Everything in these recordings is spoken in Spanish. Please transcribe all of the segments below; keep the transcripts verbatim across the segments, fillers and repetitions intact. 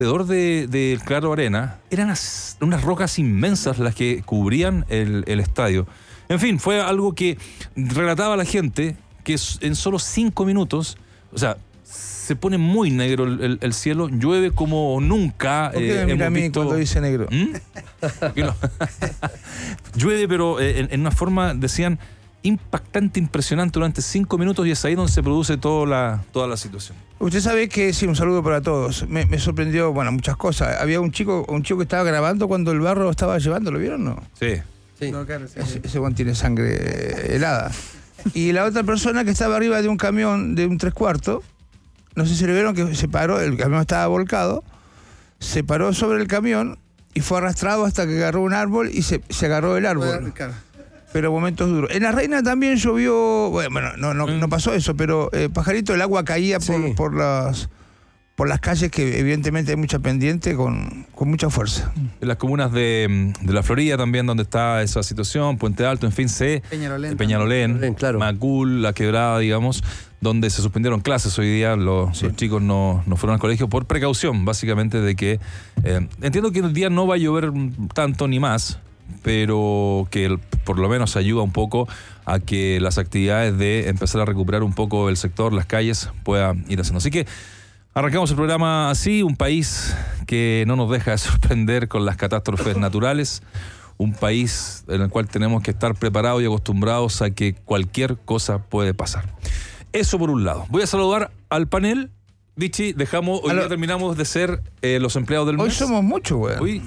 alrededor de, de Claro Arena eran unas, unas rocas inmensas las que cubrían el, el estadio. En fin, fue algo que relataba a la gente que en solo cinco minutos, o sea, se pone muy negro el, el, el cielo, llueve como nunca. ¿Por qué eh, me mira hemos a mí visto... cuando dice negro? ¿Mm? No? Llueve, pero eh, en, en una forma, decían, impactante, impresionante durante cinco minutos, y es ahí donde se produce toda la, toda la situación. Usted sabe que, sí, un saludo para todos. Me, me sorprendió, bueno, muchas cosas. Había un chico un chico que estaba grabando cuando el barro estaba llevando, ¿lo vieron o no? Sí. Sí. No, claro, sí. Ese, ese Juan tiene sangre helada. Y la otra persona que estaba arriba de un camión de un tres cuartos, no sé si lo vieron, que se paró, el camión estaba volcado, se paró sobre el camión y fue arrastrado hasta que agarró un árbol y se, se agarró el árbol. Pero momentos duros. En La Reina también llovió, bueno, no, no, no pasó eso, pero eh, Pajarito, el agua caía por, sí. por las por las calles, que evidentemente hay mucha pendiente, con, con mucha fuerza. En las comunas de, de la Florida también, donde está esa situación, Puente Alto, en fin, se Peñalolén, Peñalolén, Peñalolén, claro. Macul, La Quebrada, digamos, donde se suspendieron clases hoy día, los, sí. los chicos no, no fueron al colegio por precaución, básicamente, de que eh, entiendo que el día no va a llover tanto ni más, pero que el, por lo menos ayuda un poco a que las actividades de empezar a recuperar un poco el sector, las calles, puedan ir haciendo. Así que arrancamos el programa así, un país que no nos deja de sorprender con las catástrofes naturales, un país en el cual tenemos que estar preparados y acostumbrados a que cualquier cosa puede pasar. Eso por un lado. Voy a saludar al panel. Vichy, dejamos, hoy ya terminamos de ser eh, los empleados del mes. Hoy somos muchos, güey. Hoy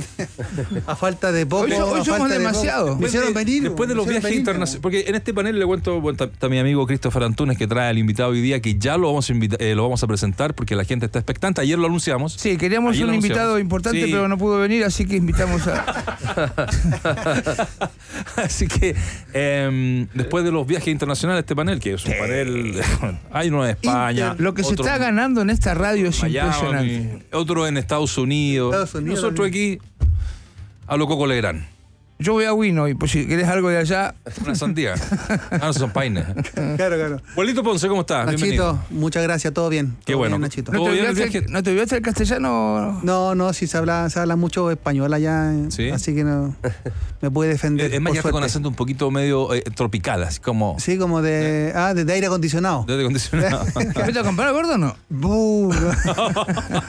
a falta de poco. Hoy, hoy somos demasiados. De me hicieron venir. Después de los viajes internacionales. Porque en este panel le cuento, bueno, está, está mi amigo Christopher Antunes, que trae al invitado hoy día, que ya lo vamos a invitar, eh, lo vamos a presentar porque la gente está expectante. Ayer lo anunciamos. Sí, queríamos Ayer un invitado importante, sí. pero no pudo venir, así que invitamos a. Así que eh, después de los viajes internacionales, este panel, que es un panel. Hay uno en España. Lo que se está ganando en esta radio es Miami, impresionante. Otro en Estados Unidos. Estados Unidos Nosotros aquí a lo Coco Legrand. Yo voy a Wino y pues si querés algo de allá. Una sandía. Ah, no, son paines. Claro, claro. Juanito Ponce, ¿cómo estás? Nachito, bienvenido. Muchas gracias, todo bien. Qué todo bueno. Bien, Nachito. ¿No te, olvidaste el, ¿No te olvidaste el castellano? No, no, sí se habla, se habla mucho español allá, ¿sí? Así que no me puede defender. Es más, ya está con acento un poquito medio eh, tropical, así como. Sí, como de. Ah, de, de aire acondicionado. De aire acondicionado. ¿Qué te comprar, gordo o no? Buh, no,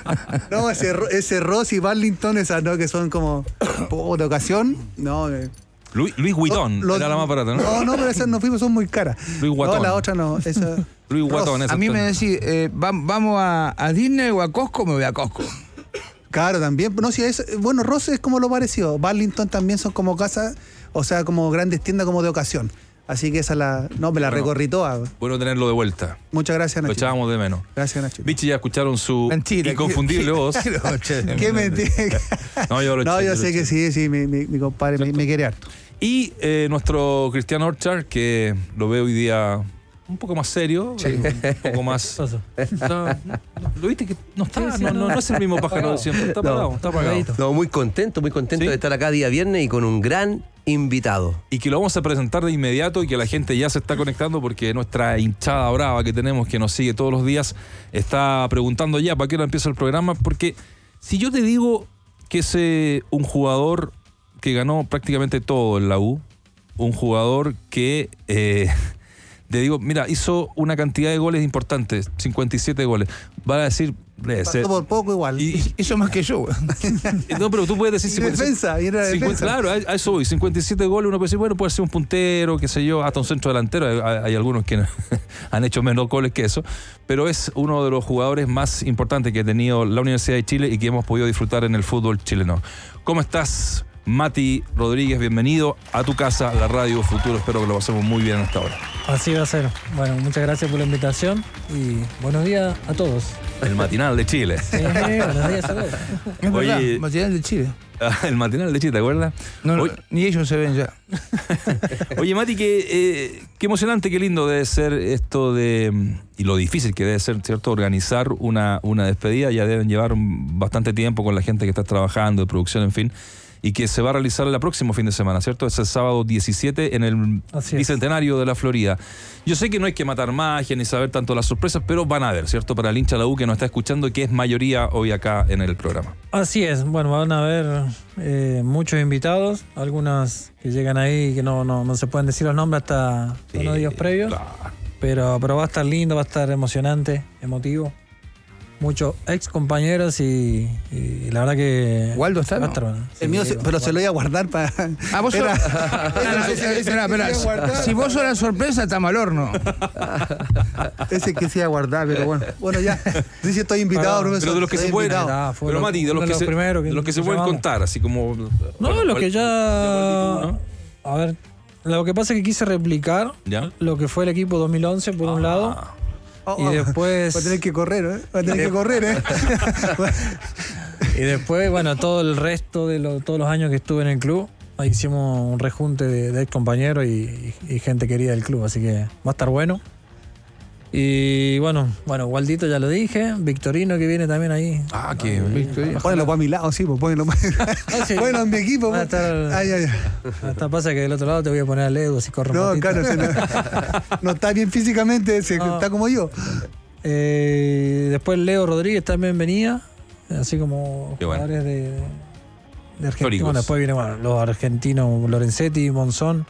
no ese, ese Ross y Burlington, esas, ¿no? Que son como oh, de ocasión. No, eh. Louis, Louis Vuitton, los, era la más barata, ¿no? No, no, pero esas nos fuimos, son muy caras. Louis Vuitton. No, la otra no. Esa, Louis Vuitton. A mí me decís, eh, vamos a, a Disney o a Costco, me voy a Costco. Claro, también. No, si es, bueno, Ross es como lo parecido. Burlington también son como casas, o sea, como grandes tiendas como de ocasión. Así que esa la. No, me la bueno, recorrí toda. Bueno tenerlo de vuelta. Muchas gracias, Nachito. Lo echábamos de menos. Gracias, Nachito. Vichy, ya escucharon su mentira, inconfundible ¿qué, voz. ¿Qué, ¿Qué mentira? No, yo, lo no, eché, yo yo sé lo que sí, sí, mi, mi, mi compadre me, me quiere harto. Y eh, nuestro Cristian Orchard, que lo veo hoy día un poco más serio, sí. un poco más. No, ¿lo viste que no está? No, no, no es el mismo pájaro de siempre, está apagado, no, está apagado. No, muy contento, muy contento ¿Sí? de estar acá día viernes y con un gran invitado. Y que lo vamos a presentar de inmediato y que la gente ya se está conectando porque nuestra hinchada brava que tenemos, que nos sigue todos los días, está preguntando ya para qué hora empieza el programa, porque si yo te digo que es eh, un jugador que ganó prácticamente todo en la U, un jugador que, eh, te digo, mira, hizo una cantidad de goles importantes, cincuenta y siete goles. Va a decir... Pasó por poco igual. Y, hizo más que yo. No, pero tú puedes decir... Y cincuenta y siete, defensa, y era defensa. Claro, a, a eso voy, cincuenta y siete goles, uno puede decir, bueno, puede ser un puntero, qué sé yo, hasta un centro delantero. Hay, hay algunos que han hecho menos goles que eso, pero es uno de los jugadores más importantes que ha tenido la Universidad de Chile y que hemos podido disfrutar en el fútbol chileno. ¿Cómo estás, Mati Rodríguez? Bienvenido a tu casa, la Radio Futuro. Espero que lo pasemos muy bien hasta ahora. Así va a ser. Bueno, muchas gracias por la invitación y buenos días a todos. El matinal de Chile. Sí, buenos días a todos. Es Oye, verdad, el matinal de Chile. El matinal de Chile, ¿te acuerdas? No, no, Oye, ni ellos se ven ya. Oye, Mati, qué, eh, qué emocionante, qué lindo debe ser esto de... Y lo difícil que debe ser, ¿cierto? Organizar una, una despedida. Ya deben llevar bastante tiempo con la gente que está trabajando, de producción, en fin. y que se va a realizar el próximo fin de semana, ¿cierto? Es el sábado diecisiete en el Así es. Bicentenario de la Florida. Yo sé que no hay que matar magia ni saber tanto las sorpresas, pero van a ver, ¿cierto? Para el hincha de la U que nos está escuchando y que es mayoría hoy acá en el programa. Así es, bueno, van a haber eh, muchos invitados, algunos que llegan ahí que no, no, no se pueden decir los nombres hasta unos días previos, Claro. pero, pero va a estar lindo, va a estar emocionante, emotivo. Muchos ex compañeros y, y la verdad que ¿Waldo está, va a no? estar bueno. El mío, Sí, se- pero se lo iba a guardar para. Ah, vos sos... Era- Ah, no, espera, espera, espera. Si vos sos la sorpresa, está mal horno. Ese que se iba a guardar, pero bueno. Bueno, ya. Sí, sí, estoy invitado, Pero- profesor. Pero de los que Estoy se pueden, invitado. Ah, fue pero lo- Mati, de uno los de que los se, primeros que- de los que se que pueden llamamos. contar, así como... No, lo que ya... ¿no? A ver, lo que pasa es que quise replicar ¿Ya? lo que fue el equipo dos mil once por un lado Ah, Oh, y oh, después... Va a tener que correr, ¿eh? Va a tener que correr, ¿eh? Y después, bueno, todo el resto de lo- todos los años que estuve en el club, ahí hicimos un rejunte de, de ex compañeros y, y- y gente querida del club, así que va a estar bueno. Y bueno, bueno, Waldito ya lo dije, Victorino que viene también ahí. ah, qué... Pónelo para mi lado, sí, pues pónelo para Ah, sí. Bueno, en mi equipo. Va a pues. estar- Ay, ay, ay. Hasta pasa que del otro lado te voy a poner a Ledo si corre un No, ratito. claro, se no, no está bien físicamente, se- No. está como yo. Eh, después Leo Rodríguez también venía, así como Qué bueno. jugadores de, de Argentina. Históricos. Bueno, después vienen bueno, los argentinos Lorenzetti, Monzón,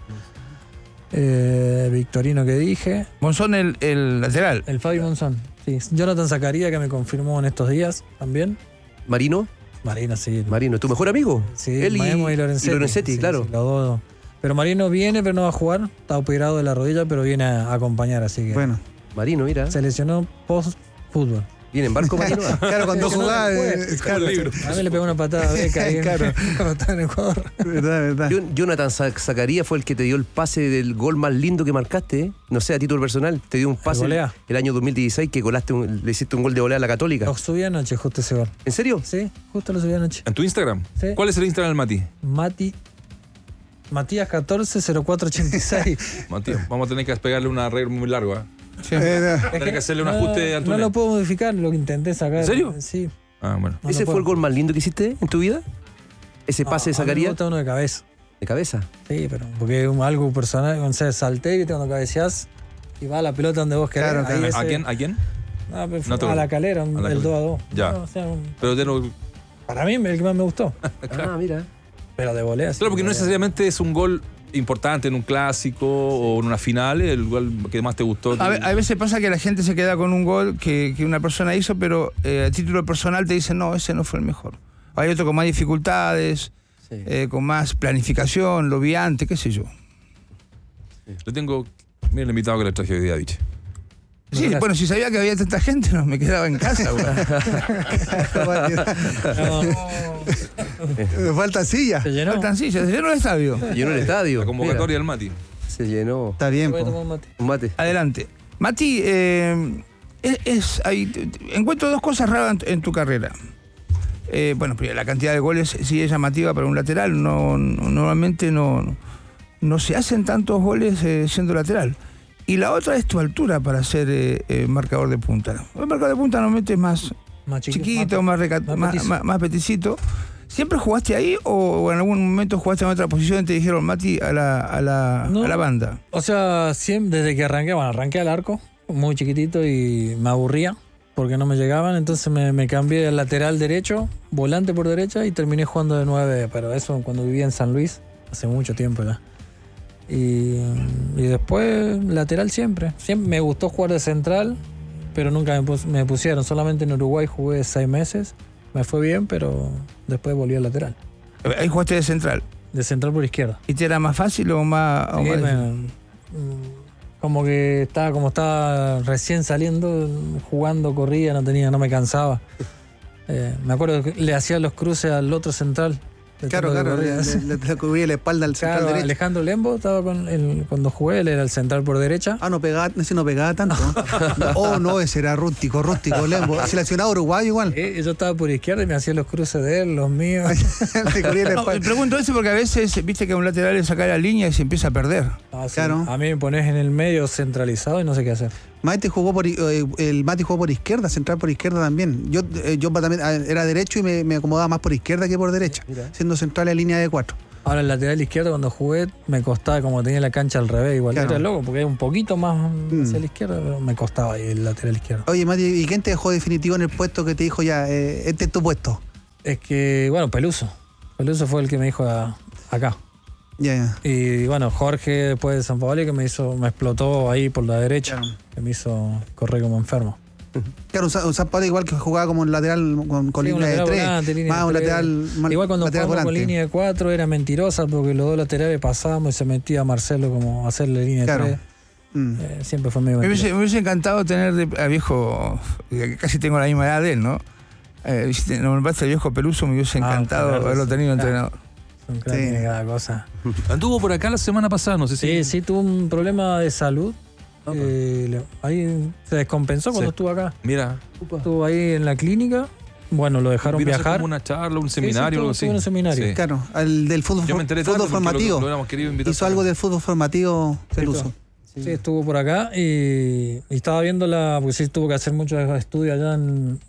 eh, Victorino que dije, Monzón, el, el lateral. el Fabi Monzón. Sí. Jonathan Zacaría que me confirmó en estos días también. Marino, Marino, sí. Marino, ¿tu mejor amigo? Sí, Él y, Maemo y Lorenzetti. y Lorenzetti, Sí, claro. sí, los dos. Pero Marino viene, pero no va a jugar. Está operado de la rodilla, pero viene a acompañar, así que Bueno, Marino, mira. se lesionó post-fútbol. Viene en barco, Marino. claro, cuando Es que no jugaba. después. eh, claro, A mí le pegó una patada a Beca ahí Claro. cuando estaba en Ecuador. verdad, verdad. Jon- Jonathan Zac- Zacarías fue el que te dio el pase del gol más lindo que marcaste, ¿eh? No sé, a título personal. Te dio un pase el, volea. el año dos mil dieciséis que colaste un- le hiciste un gol de volea a la Católica. Lo subí anoche, justo ese gol. ¿En serio? Sí, justo lo subí anoche. ¿En tu Instagram? Sí. ¿Cuál es el Instagram del Mati? Mati. Matías catorce cero cuatro ochenta y seis. Mati, vamos a tener que pegarle una regla muy larga. ¿eh? Eh, no. Tener que hacerle un no, ajuste de no Antunes. lo puedo modificar, lo que intenté sacar. ¿En serio? Sí. Ah, bueno. No, ¿Ese no fue puedo. el gol más lindo que hiciste en tu vida? ¿Ese pase de Ah, a mí me Zacarías? gusta uno de cabeza. ¿De cabeza? Sí, pero porque es un- algo personal. O sea, salté y cuando cabeceás y va la pelota donde vos querés. Claro, ahí claro. ese- ¿A quién? ¿A quién? Ah, pero fue No te a acuerdas. la calera, un- A la el calera. dos a dos. Ya. No, o sea, un- Pero de no- para mí el que más me gustó. Ah, mira. Pero de volea. sí, Claro, porque no volea. necesariamente es un gol importante en un clásico o en una final, el gol que más te gustó. A, ve- a veces pasa que la gente se queda con un gol que, que una persona hizo, pero eh, a título personal te dicen, no, ese no fue el mejor. Hay otro con más dificultades, Sí. eh, con más planificación, lo vi antes, qué sé yo. Yo tengo, mira el invitado que le traje hoy día, dicho. Sí, Gracias. bueno, si sabía que había tanta gente, no me quedaba en casa. güey. No, Me falta silla. se llenó. Faltan sillas, se llenó el estadio. Se llenó el estadio. La convocatoria Mira, del Mati. se llenó. Está bien, Voy a po. tomar un mate. Un mate. Adelante. Mati, eh, es, es- hay- te- te- encuentro dos cosas raras en, en tu carrera. Eh, bueno, primero, la cantidad de goles sí es llamativa para un lateral. No, no- normalmente no, no se hacen tantos goles eh, siendo lateral. Y la otra es tu altura para ser eh, eh, marcador de punta. El marcador de punta normalmente es más Más chiquito, chiquito, más, reca- más más, petizo. más- más peticito. ¿Siempre jugaste ahí o, o en algún momento jugaste en otra posición y te dijeron, Mati, a la, a la, No. a la banda? O sea, siempre, desde que arranqué, bueno, arranqué al arco, muy chiquitito y me aburría porque no me llegaban, entonces me, me cambié al lateral derecho, volante por derecha y terminé jugando de nueve, pero eso cuando vivía en San Luis, hace mucho tiempo ya. Y, y después lateral siempre. Siempre me gustó jugar de central, pero nunca me, pus- me pusieron. Solamente en Uruguay jugué seis meses, me fue bien, pero después volví al lateral. Ahí jugaste de central. De central por izquierda. ¿Y te era más fácil o más...? o Sí, más- me- mm, como que estaba como estaba recién saliendo, jugando, corría, no tenía, no me cansaba. Eh, me acuerdo que le hacía los cruces al otro central. de Claro, tanto que claro. corría. Le, le- le cubría la espalda al central Claro, derecho. Alejandro Lembo estaba con el, cuando jugué, él era el central por derecha. Ah, no pegaba, ese no pegaba tanto. Oh, no, ese era rústico, rústico, Lembo. Seleccionado Uruguay igual. Eh, yo estaba por izquierda y me hacía los cruces de él, los míos. Le cubría la No, espalda. pregunto eso porque a veces, viste que a un lateral le saca la línea y se empieza a perder. Ah, sí. Claro. A mí me pones en el medio centralizado y no sé qué hacer. Mati jugó por, eh, el Mati jugó por izquierda, central por izquierda también. Yo, eh, yo también eh, era derecho y me, me acomodaba más por izquierda que por derecha, Mira. siendo central en línea de cuatro. Ahora el lateral izquierdo cuando jugué me costaba, como tenía la cancha al revés, igual Claro. era loco, porque era un poquito más Mm. hacia la izquierda, pero me costaba ahí el lateral izquierdo. Oye, Mati, ¿y quién te dejó definitivo en el puesto que te dijo ya, eh, este es tu puesto? Es que, bueno, Peluso. Peluso fue el que me dijo a- acá. Ya, ya. Y bueno, Jorge después de San Paolo que me hizo, me explotó ahí por la derecha, Claro. que me hizo correr como enfermo. Claro, un Sa- un San Pablo igual que jugaba como un lateral con, con Sí, un línea de lateral tres, volante, línea más de un tres. lateral mal- Igual cuando lateral jugamos con volante. línea de cuatro era mentirosa porque los dos laterales pasábamos y se metía Marcelo como a hacerle línea Claro. de tres. Mm. Eh, siempre fue medio Me mentiroso. hubiese, me hubiese encantado tener de- a viejo, que casi tengo la misma edad de él, ¿no? Eh, viste, no me pasa el viejo Peluso, me hubiese Ah, encantado claro, haberlo sí. tenido Ah. entrenador. Un crack Sí. tiene cada cosa. Anduvo por acá la semana pasada, no sé si. Sí, sí, tuvo un problema de salud. Eh, le- ahí se descompensó cuando Sí. estuvo acá. Mira, Estuvo ahí en la clínica. Bueno, lo dejaron vino a hacer viajar. como una charla, un sí, seminario, estuvo- algo así. estuvo en un seminario. Sí. Claro, al del fútbol, Yo me enteré tarde fútbol porque lo- formativo. Lo, hubiéramos querido invitar. Hizo algo del fútbol formativo Peluso. Sí, estuvo por acá y, y estaba viendo la. Porque sí tuvo que hacer muchos estudios allá en,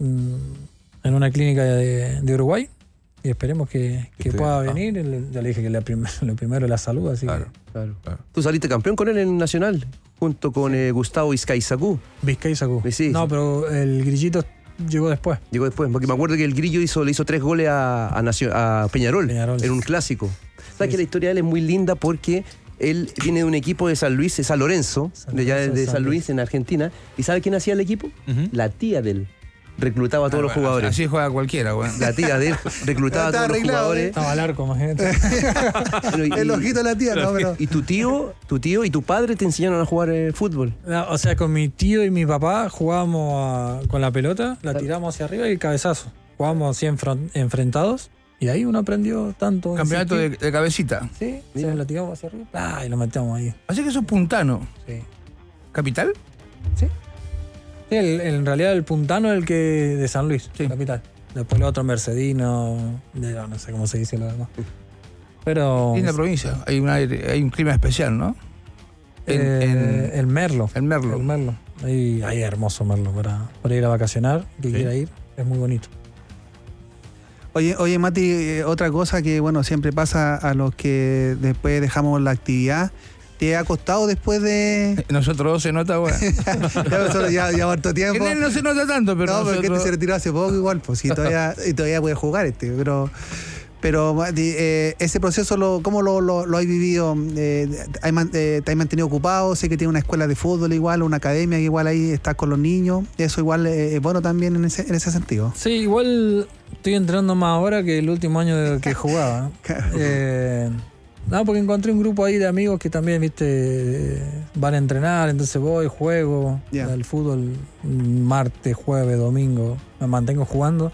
en una clínica de, de Uruguay. Y esperemos que, que esté- pueda ah. venir. Le- Ya le dije que la prim- lo primero es la salud, así Claro. Claro. Claro. Tú saliste campeón con él en Nacional, junto con eh, Gustavo Izcaizacú. que. Vizcay sacó. Sí, no, sí. pero el grillito llegó después. Llegó después, porque me acuerdo que el Grillo hizo, le hizo tres goles a, a, Nacio- a Peñarol, Peñarol. en un clásico. ¿Sabes Sí, que la sí. historia de él es muy linda? Porque él viene de un equipo de San Luis, de San Lorenzo, San de, allá Lorenzo de de San San Luis, Luis. en Argentina. ¿Y sabe quién hacía el equipo? Ujú. La tía de él. Reclutaba a todos los Ah, bueno, jugadores. Así juega cualquiera, güey. La tía de él reclutaba a Está todos los arreglado, jugadores. Estaba al arco, imagínate. Bueno, y- El ojito de la tía, no, pero. Y tu tío, tu tío y tu padre te enseñaron a jugar eh, fútbol. No, o sea, con mi tío y mi papá jugábamos a- con la pelota, la tiramos hacia arriba y el cabezazo. Jugábamos así enfron- enfrentados y ahí uno aprendió tanto. Campeonato de, insistir. de cabecita. Sí, Mira. sí, la tiramos hacia arriba ah, y lo metíamos ahí. Así que sos puntano. Sí. ¿Capital? Sí. Sí, el- el- en realidad el puntano es el que de San Luis, Sí. capital. Después el otro Mercedino, de- no sé cómo se dice lo demás. Pero Linda provincia. Hay, una, hay un clima especial, ¿no? En, eh, en- el Merlo. en Merlo. El Merlo. Ahí, ahí es hermoso Merlo para, para ir a vacacionar, que Sí. quiera ir, es muy bonito. Oye, oye, Mati, eh, otra cosa que bueno siempre pasa a los que después dejamos la actividad. ¿Te ha costado después de.? Nosotros dos se nota, güey. ya, nosotros ya, ya harto tiempo. En él no se nota tanto, pero no, pero que este nosotros... se retiró hace poco igual, pues sí, todavía, y todavía puede jugar este, pero. Pero Mati, eh, ese proceso, lo, ¿cómo lo, lo, lo has vivido? Eh, hay man- eh, ¿Te has mantenido ocupado? Sé que tiene una escuela de fútbol igual, una academia que igual ahí estás con los niños. Eso igual eh, es bueno también en ese, en ese sentido. Sí, igual estoy entrenando más ahora que el último año de que jugaba. Eh, no, porque encontré un grupo ahí de amigos que también, viste, eh, van a entrenar, entonces voy, juego Ya. al fútbol martes, jueves, domingo, me mantengo jugando.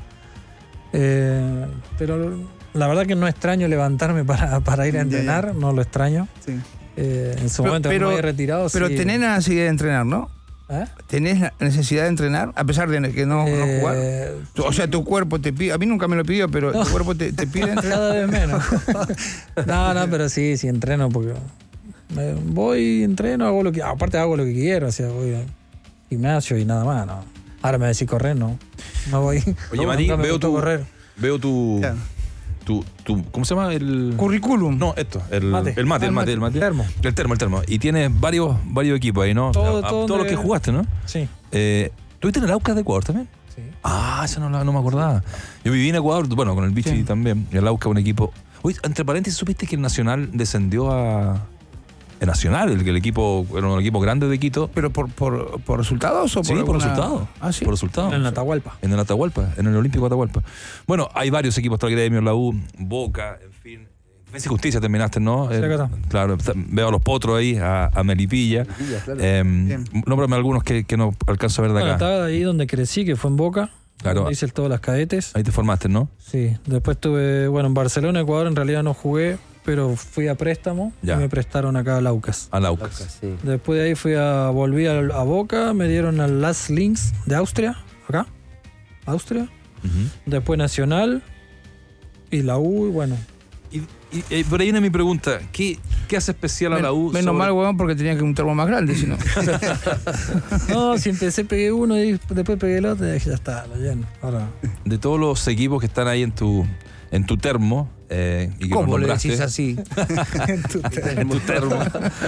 Eh, pero la verdad que no extraño levantarme para, para ir a Ya, ya. entrenar, no lo extraño. Sí. Eh, en su Pero- momento pero- me había retirado. Pero sí. tenés la necesidad de entrenar, ¿no? ¿Eh? ¿Tenés la necesidad de entrenar? A pesar de que no, no Eh, jugar. Tu- O sea, tu cuerpo te pide... A mí nunca me lo pidió, pero No. tu cuerpo te, te pide entrenar. Cada vez menos. no, no, pero sí, sí entreno porque me voy, entreno, hago lo que, aparte hago lo que quiero, o sea, voy al gimnasio y nada más, no. Ahora me decís correr, no. No voy. Oye, no, Mati, nunca me veo gustó tu, correr. veo tu, Ya. tu, tu- ¿cómo se llama? El Currículum. No, esto, el Mate. el mate, Ah, el mate, el mate. Termo. El termo, el termo. Y tienes varios, varios equipos ahí, ¿no? Todo- A- a- todo todo lo donde- que jugaste, ¿no? Sí, Eh, ¿Tuviste en el Aucas de Ecuador también? sí. Ah, eso no, la- no me acordaba. Yo viví en Ecuador, bueno, con el Vichy Sí. también. El Aucas, un equipo. Uy, entre paréntesis, ¿supiste que el Nacional descendió a. El Nacional, el, el equipo, era un equipo grande de Quito. ¿Pero por, por, por resultados o por Sí, por alguna- resultados. Ah, sí. Por resultados. En Atahualpa. En el Atahualpa, en el Olímpico Atahualpa. Bueno, hay varios equipos, está el Gremio, la U, Boca, en fin. Defensa y Justicia terminaste, ¿no? Sí, acá está. Claro, está- veo a los potros ahí, a, a Melipilla. Melipilla, claro. Eh, Bien. nómbrame algunos que, que no alcanzo a ver de Bueno, acá. estaba ahí donde crecí, que fue en Boca. Claro. Donde hice todas las cadetes. Ahí te formaste, ¿no? Sí. Después estuve, bueno, en Barcelona, Ecuador, en realidad no jugué, pero fui a préstamo Ya. y me prestaron acá al Aucas. Al Aucas. Sí. Después de ahí fui a, volví a, a Boca, me dieron al Las Links de Austria, acá, Austria. Ujú. Después Nacional y la U, y bueno. Y, y- y por ahí viene mi pregunta. ¿Qué, ¿Qué hace especial a la U? Menos sobre- mal, huevón, porque tenía que un termo más grande, si no. No, si empecé, pegué uno y después pegué el otro y dije, ya está, lo lleno. Ahora, De todos los equipos que están ahí en tu, en tu termo, eh, y que nos ¿Cómo le nombraste, decís así? en tu termo.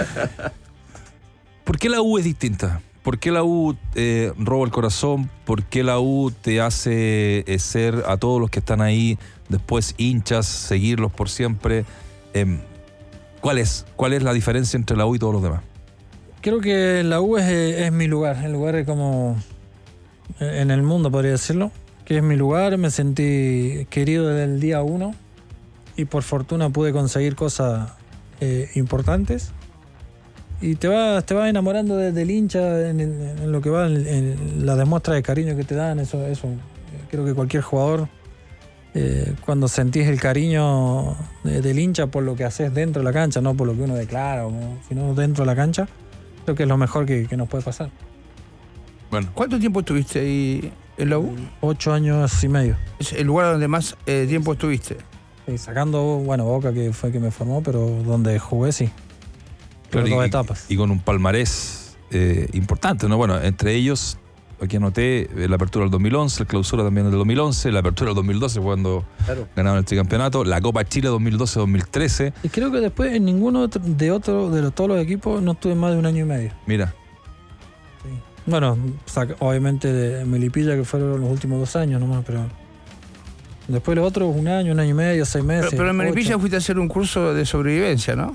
¿Por qué la U es distinta? ¿Por qué la U eh, roba el corazón? ¿Por qué la U te hace eh, ser a todos los que están ahí después hinchas, seguirlos por siempre? Eh, ¿Cuál es? ¿Cuál es la diferencia entre la U y todos los demás? creo que la U es, es mi lugar, el lugar como en el mundo, podría decirlo, que es mi lugar. Me sentí querido desde el día uno y por fortuna pude conseguir cosas eh, importantes. Y te vas te va enamorando desde el hincha en, el- en lo que va, en, en la demuestra de cariño que te dan. Eso, eso eh, creo que cualquier jugador, eh, cuando sentís el cariño de- del hincha por lo que haces dentro de la cancha, no por lo que uno declara, o, sino dentro de la cancha, creo que es lo mejor que, que nos puede pasar. Bueno, ¿Cuánto tiempo estuviste ahí en la U? Ocho años y medio. Es el lugar donde más eh, tiempo estuviste. Sí, sacando, bueno, Boca, que fue que me formó, pero donde jugué sí. Pero claro, dos y, etapas. y con un palmarés eh, importante, ¿no? Bueno, entre ellos, aquí anoté eh, la apertura del dos mil once, la clausura también del dos mil once, la apertura del dos mil doce cuando Claro. ganaron el tricampeonato, la Copa Chile dos mil doce dos mil trece. Y creo que después en ninguno otro- de otro de los, todos los equipos no estuve más de un año y medio. Mira, Bueno, saca- obviamente de Melipilla, que fueron los últimos dos años nomás, pero después los otros un año, un año y medio, seis meses. Pero, pero en Melipilla ocho. fuiste a hacer un curso de sobrevivencia, ¿no?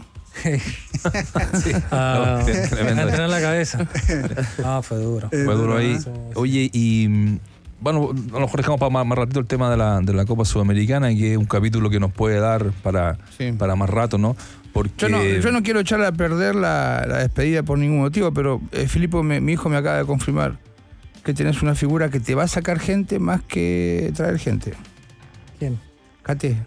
Ah, No, tremendo. a entrenar la cabeza. Ah, fue duro. Eh, fue duro ahí. Sí, sí. Oye, y mm, bueno, a lo mejor dejamos para más, más ratito el tema de la, de la Copa Sudamericana, que es un capítulo que nos puede dar para, Sí. para más rato, ¿no? Porque Yo no, yo no quiero echarle a perder la, la despedida por ningún motivo, pero eh, Filipo, me- mi hijo me acaba de confirmar que tenés una figura que te va a sacar gente más que traer gente. ¿Quién? Cate.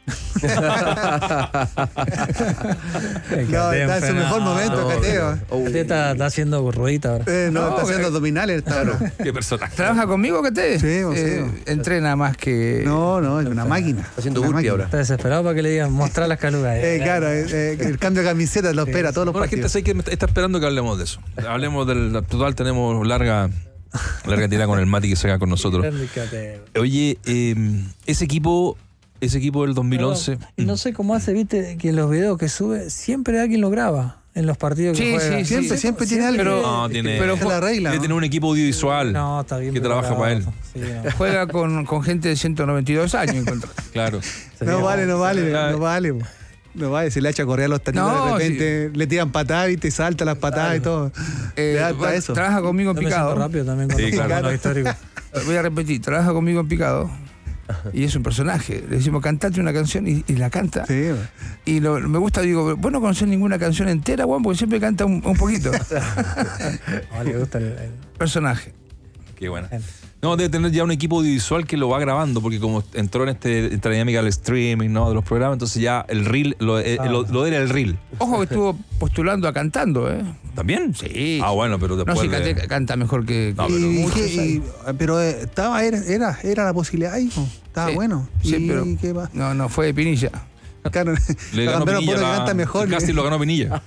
No, está en su mejor momento, no, Cateo. Oh, Cate está, está haciendo ruedita ahora. Eh, no, No, está haciendo eh, abdominales. Está, qué personaje. ¿Trabaja conmigo, Cate? Sí, vos, sí, Eh, vos. entrena más que... No, no, es una máquina. Está haciendo Una burpee máquina. ahora. Está desesperado para que le digan mostrar las calugas. Eh, claro, eh, eh, el cambio de camiseta lo espera todos los Bueno, la gente partidos. sé que me está esperando que hablemos de eso. Hablemos del total, tenemos larga, larga tirada con el Mati que se haga con nosotros. Grande Cate. Oye, eh, ese equipo, ese equipo del dos mil once. Y no sé cómo hace, viste, que en los videos que sube, siempre alguien lo graba en los partidos que Sí, juega. sí, Siempre, siempre tiene algo. Pero- No, tiene, pero Esa es la regla. debe ¿no? tener un equipo audiovisual. No, está bien. que trabaja para él. Sí, no. Juega con, con gente de ciento noventa y dos años. en contra. Claro. Sería- No vale, no vale, Ah. no vale. po. No vale, se le echa a correr a los tanitos No, de repente, le tiran patadas y te salta las patadas y todo. Eh, Le da para bueno, eso. Trabaja conmigo en Yo me siento picado. rápido también con Sí, los- claro. con los históricos. Voy a repetir, trabaja conmigo en picado. Y es un personaje. Le decimos, cantate una canción y, y la canta. Sí, po. Y lo- me gusta, digo, vos no conocés ninguna canción entera, Juan, porque siempre canta un, un poquito. No, le gusta el, el- Personaje. Qué buena. No, debe tener ya un equipo audiovisual que lo va grabando, porque como entró en este, esta dinámica del streaming, ¿no? De los programas, entonces ya el reel, lo, eh, Ah. lo, lo era el reel. Ojo que estuvo postulando a cantando, ¿eh? ¿También? Sí. Ah, bueno, pero No, después sí, de- cante- canta mejor que... No, que Y- pero y muchos qué- y- años. pero eh, estaba, era, era, era la posibilidad ahí, po. Estaba Sí, bueno. sí, y, pero- ¿qué va? No, no, fue de Pinilla. Claro, le lo ganó cambiaron por Pinilla. uno que la- canta mejor. el casting lo ganó Pinilla.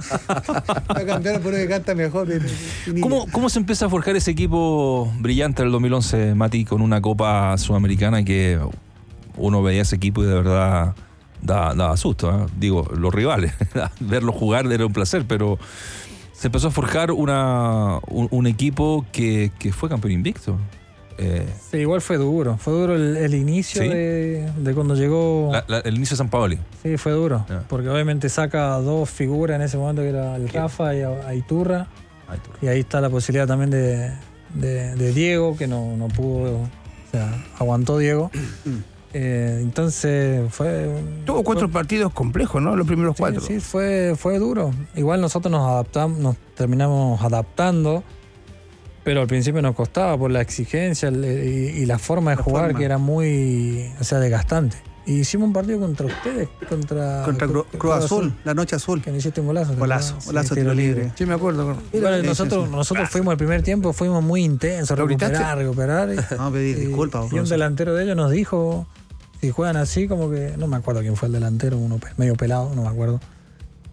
Lo cambiaron por uno que canta mejor. ¿Cómo, ¿Cómo se empieza a forjar ese equipo brillante del dos mil once, Mati, con una Copa Sudamericana que uno veía ese equipo y de verdad daba, daba susto? ¿eh? Digo, los rivales, verlos jugar era un placer, pero se empezó a forjar una, un, un equipo que, que fue campeón invicto. Eh, Sí, igual fue duro. Fue duro el, el inicio Sí. de, de cuando llegó. la- la- el inicio de San Paoli. Sí, fue duro. Ya. Porque obviamente saca dos figuras en ese momento, que era el Rafa y a, a Iturra. Ay, tú. Y ahí está la posibilidad también de, de- de Diego, que no, no pudo. O sea, aguantó Diego. Eh, entonces fue. un- Tuvo cuatro fue- partidos complejos, ¿no? Los primeros Sí, cuatro. sí, fue, fue duro. Igual nosotros nos adaptamos, nos terminamos adaptando, pero al principio nos costaba por la exigencia el- y, y la forma de La jugar forma. que era muy, o sea, desgastante. Y hicimos un partido contra ustedes, contra, Contra Cru- Cruz Azul, la noche azul. que me hiciste un golazo. ¿te Golazo, acuerdas? golazo, Sí, tiro libre. Sí, me acuerdo. Bueno, Sí, nosotros, sí, sí. nosotros fuimos el primer tiempo, fuimos muy intensos, ¿Lo gritaste? recuperar, recuperar. y- No, pedir y- disculpas. Y un profesor. delantero de ellos nos dijo, si juegan así, como que, no me acuerdo quién fue el delantero, uno pe- medio pelado, no me acuerdo.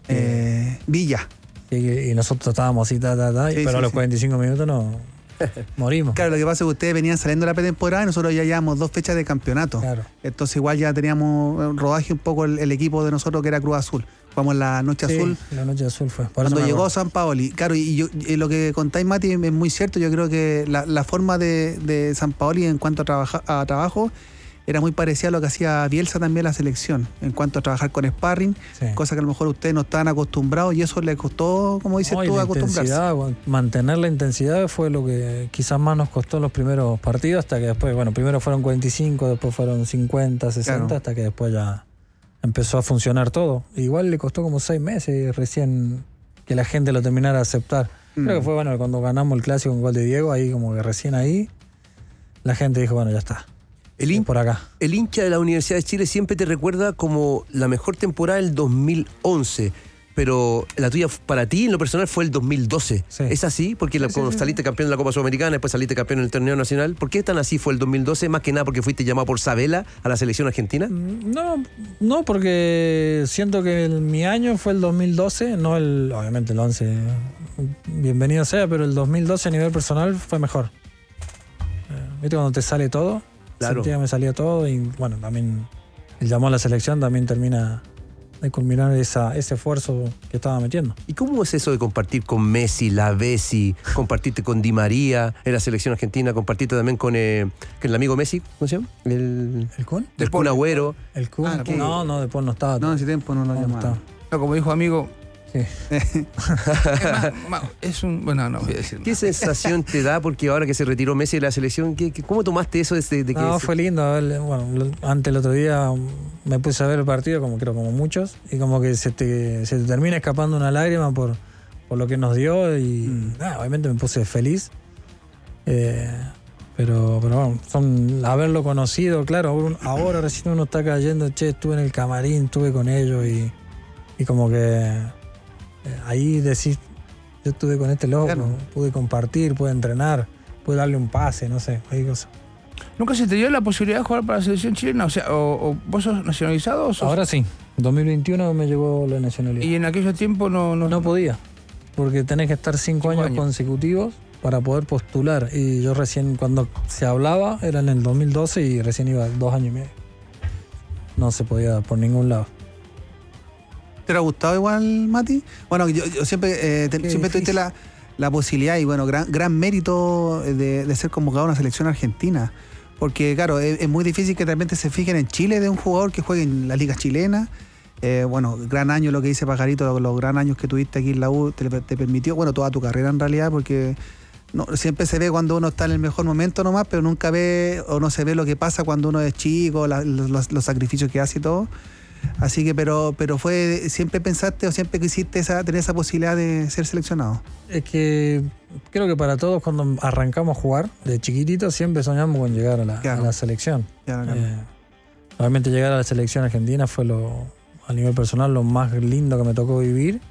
Eh, Villa. Y, y nosotros estábamos así, ta, ta, ta, Sí, pero sí, a los sí. cuarenta y cinco minutos no morimos. Claro, lo que pasa es que ustedes venían saliendo de la pretemporada y nosotros ya llevamos dos fechas de campeonato. Claro. Entonces igual ya teníamos un rodaje un poco el, el equipo de nosotros que era Cruz Azul. Jugamos la Noche Sí, Azul. la noche azul fue. Por eso Cuando me llegó acuerdo. San Paoli, claro, y, yo, y lo que contáis, Mati, es muy cierto. Yo creo que la, la forma de, de San Paoli en cuanto a, trabaja, a trabajo era muy parecida a lo que hacía Bielsa también la selección, en cuanto a trabajar con sparring, Sí. cosa que a lo mejor ustedes no estaban acostumbrados y eso les costó, como dices No, y tú, la acostumbrarse. intensidad, bueno, mantener la intensidad fue lo que quizás más nos costó en los primeros partidos, hasta que después, bueno, primero fueron cuarenta y cinco, después fueron cincuenta, sesenta, Claro. hasta que después ya empezó a funcionar todo. Igual le costó como seis meses recién que la gente lo terminara de aceptar. Mm. Creo que fue, bueno, cuando ganamos el clásico con gol de Diego, ahí como que recién ahí la gente dijo, bueno, ya está. El, hin- por acá. el hincha de la Universidad de Chile siempre te recuerda como la mejor temporada del dos mil once, pero la tuya para ti en lo personal fue el dos mil doce. Sí. ¿Es así? Porque la- Sí, sí, cuando sí. saliste campeón de la Copa Sudamericana, después saliste campeón en el torneo nacional. ¿Por qué tan así fue el dos mil doce? Más que nada porque fuiste llamado por Sabela a la selección argentina. No, no, porque siento que el- mi año fue el dos mil doce, no el, obviamente el once, bienvenido sea, pero el dos mil doce a nivel personal fue mejor. Eh, ¿Viste cuando te sale todo? Claro. Sentía que me salía todo y bueno, también el llamó a la selección también termina de culminar esa, ese esfuerzo que estaba metiendo. ¿Y cómo es eso de compartir con Messi, la Bessi, compartirte con Di María en la selección argentina, compartirte también con, eh, con el amigo Messi, ¿cómo se llama? El, ¿El Kun? el Kun Agüero. ¿El Kun? Ah, ¿qué? No, no, después no estaba. No, en ese tiempo no lo No, llamaban. estaba. No, como dijo amigo, Sí. es, más- es un. Bueno, no voy a decir ¿Qué más. sensación te da? Porque ahora que se retiró Messi de la selección, ¿qué, qué- ¿cómo tomaste eso desde de que No, se- fue lindo. a ver, bueno, lo- antes el otro día um, me puse a ver el partido, como creo como muchos, y como que se te, se te termina escapando una lágrima por, por lo que nos dio y Mm. nada, obviamente me puse feliz. Eh, pero, pero bueno, son, haberlo conocido, claro, un- ahora recién uno está cayendo, che, estuve en el camarín, estuve con ellos y, y como que eh, ahí decís, yo estuve con este loco, Claro. pude compartir, pude entrenar, pude darle un pase, no sé, hay cosas. ¿Nunca se te dio la posibilidad de jugar para la selección chilena? O sea, o, o vos sos nacionalizado o sos- Ahora sí, en dos mil veintiuno me llegó la nacionalidad. Y en aquellos tiempos no. No, No podía, porque tenés que estar cinco, Cinco años, años. consecutivos para poder postular. Y yo recién, cuando se hablaba, era en el dos mil doce y recién iba dos años y medio. No se podía por ningún lado. ¿Te ha gustado igual, Mati? Bueno, yo, yo siempre, eh, te- Qué siempre tuviste la, la posibilidad y bueno, gran, gran mérito de, de ser convocado a una selección argentina. Porque claro, es, es muy difícil que de repente se fijen en Chile de un jugador que juegue en las ligas chilenas. Eh, bueno, gran año lo que dice Pajarito, los, los gran años que tuviste aquí en la U te, te permitió, bueno, toda tu carrera en realidad, porque no, siempre se ve cuando uno está en el mejor momento nomás, pero nunca ve o no se ve lo que pasa cuando uno es chico, la- los, los sacrificios que hace y todo. Así que, pero, pero fue, siempre pensaste o siempre quisiste esa, tener esa posibilidad de ser seleccionado. Es que creo que para todos cuando arrancamos a jugar, de chiquititos, siempre soñamos con llegar a la, Claro. a la selección. Ya, claro. Eh, realmente llegar a la selección argentina fue lo, a nivel personal, lo más lindo que me tocó vivir.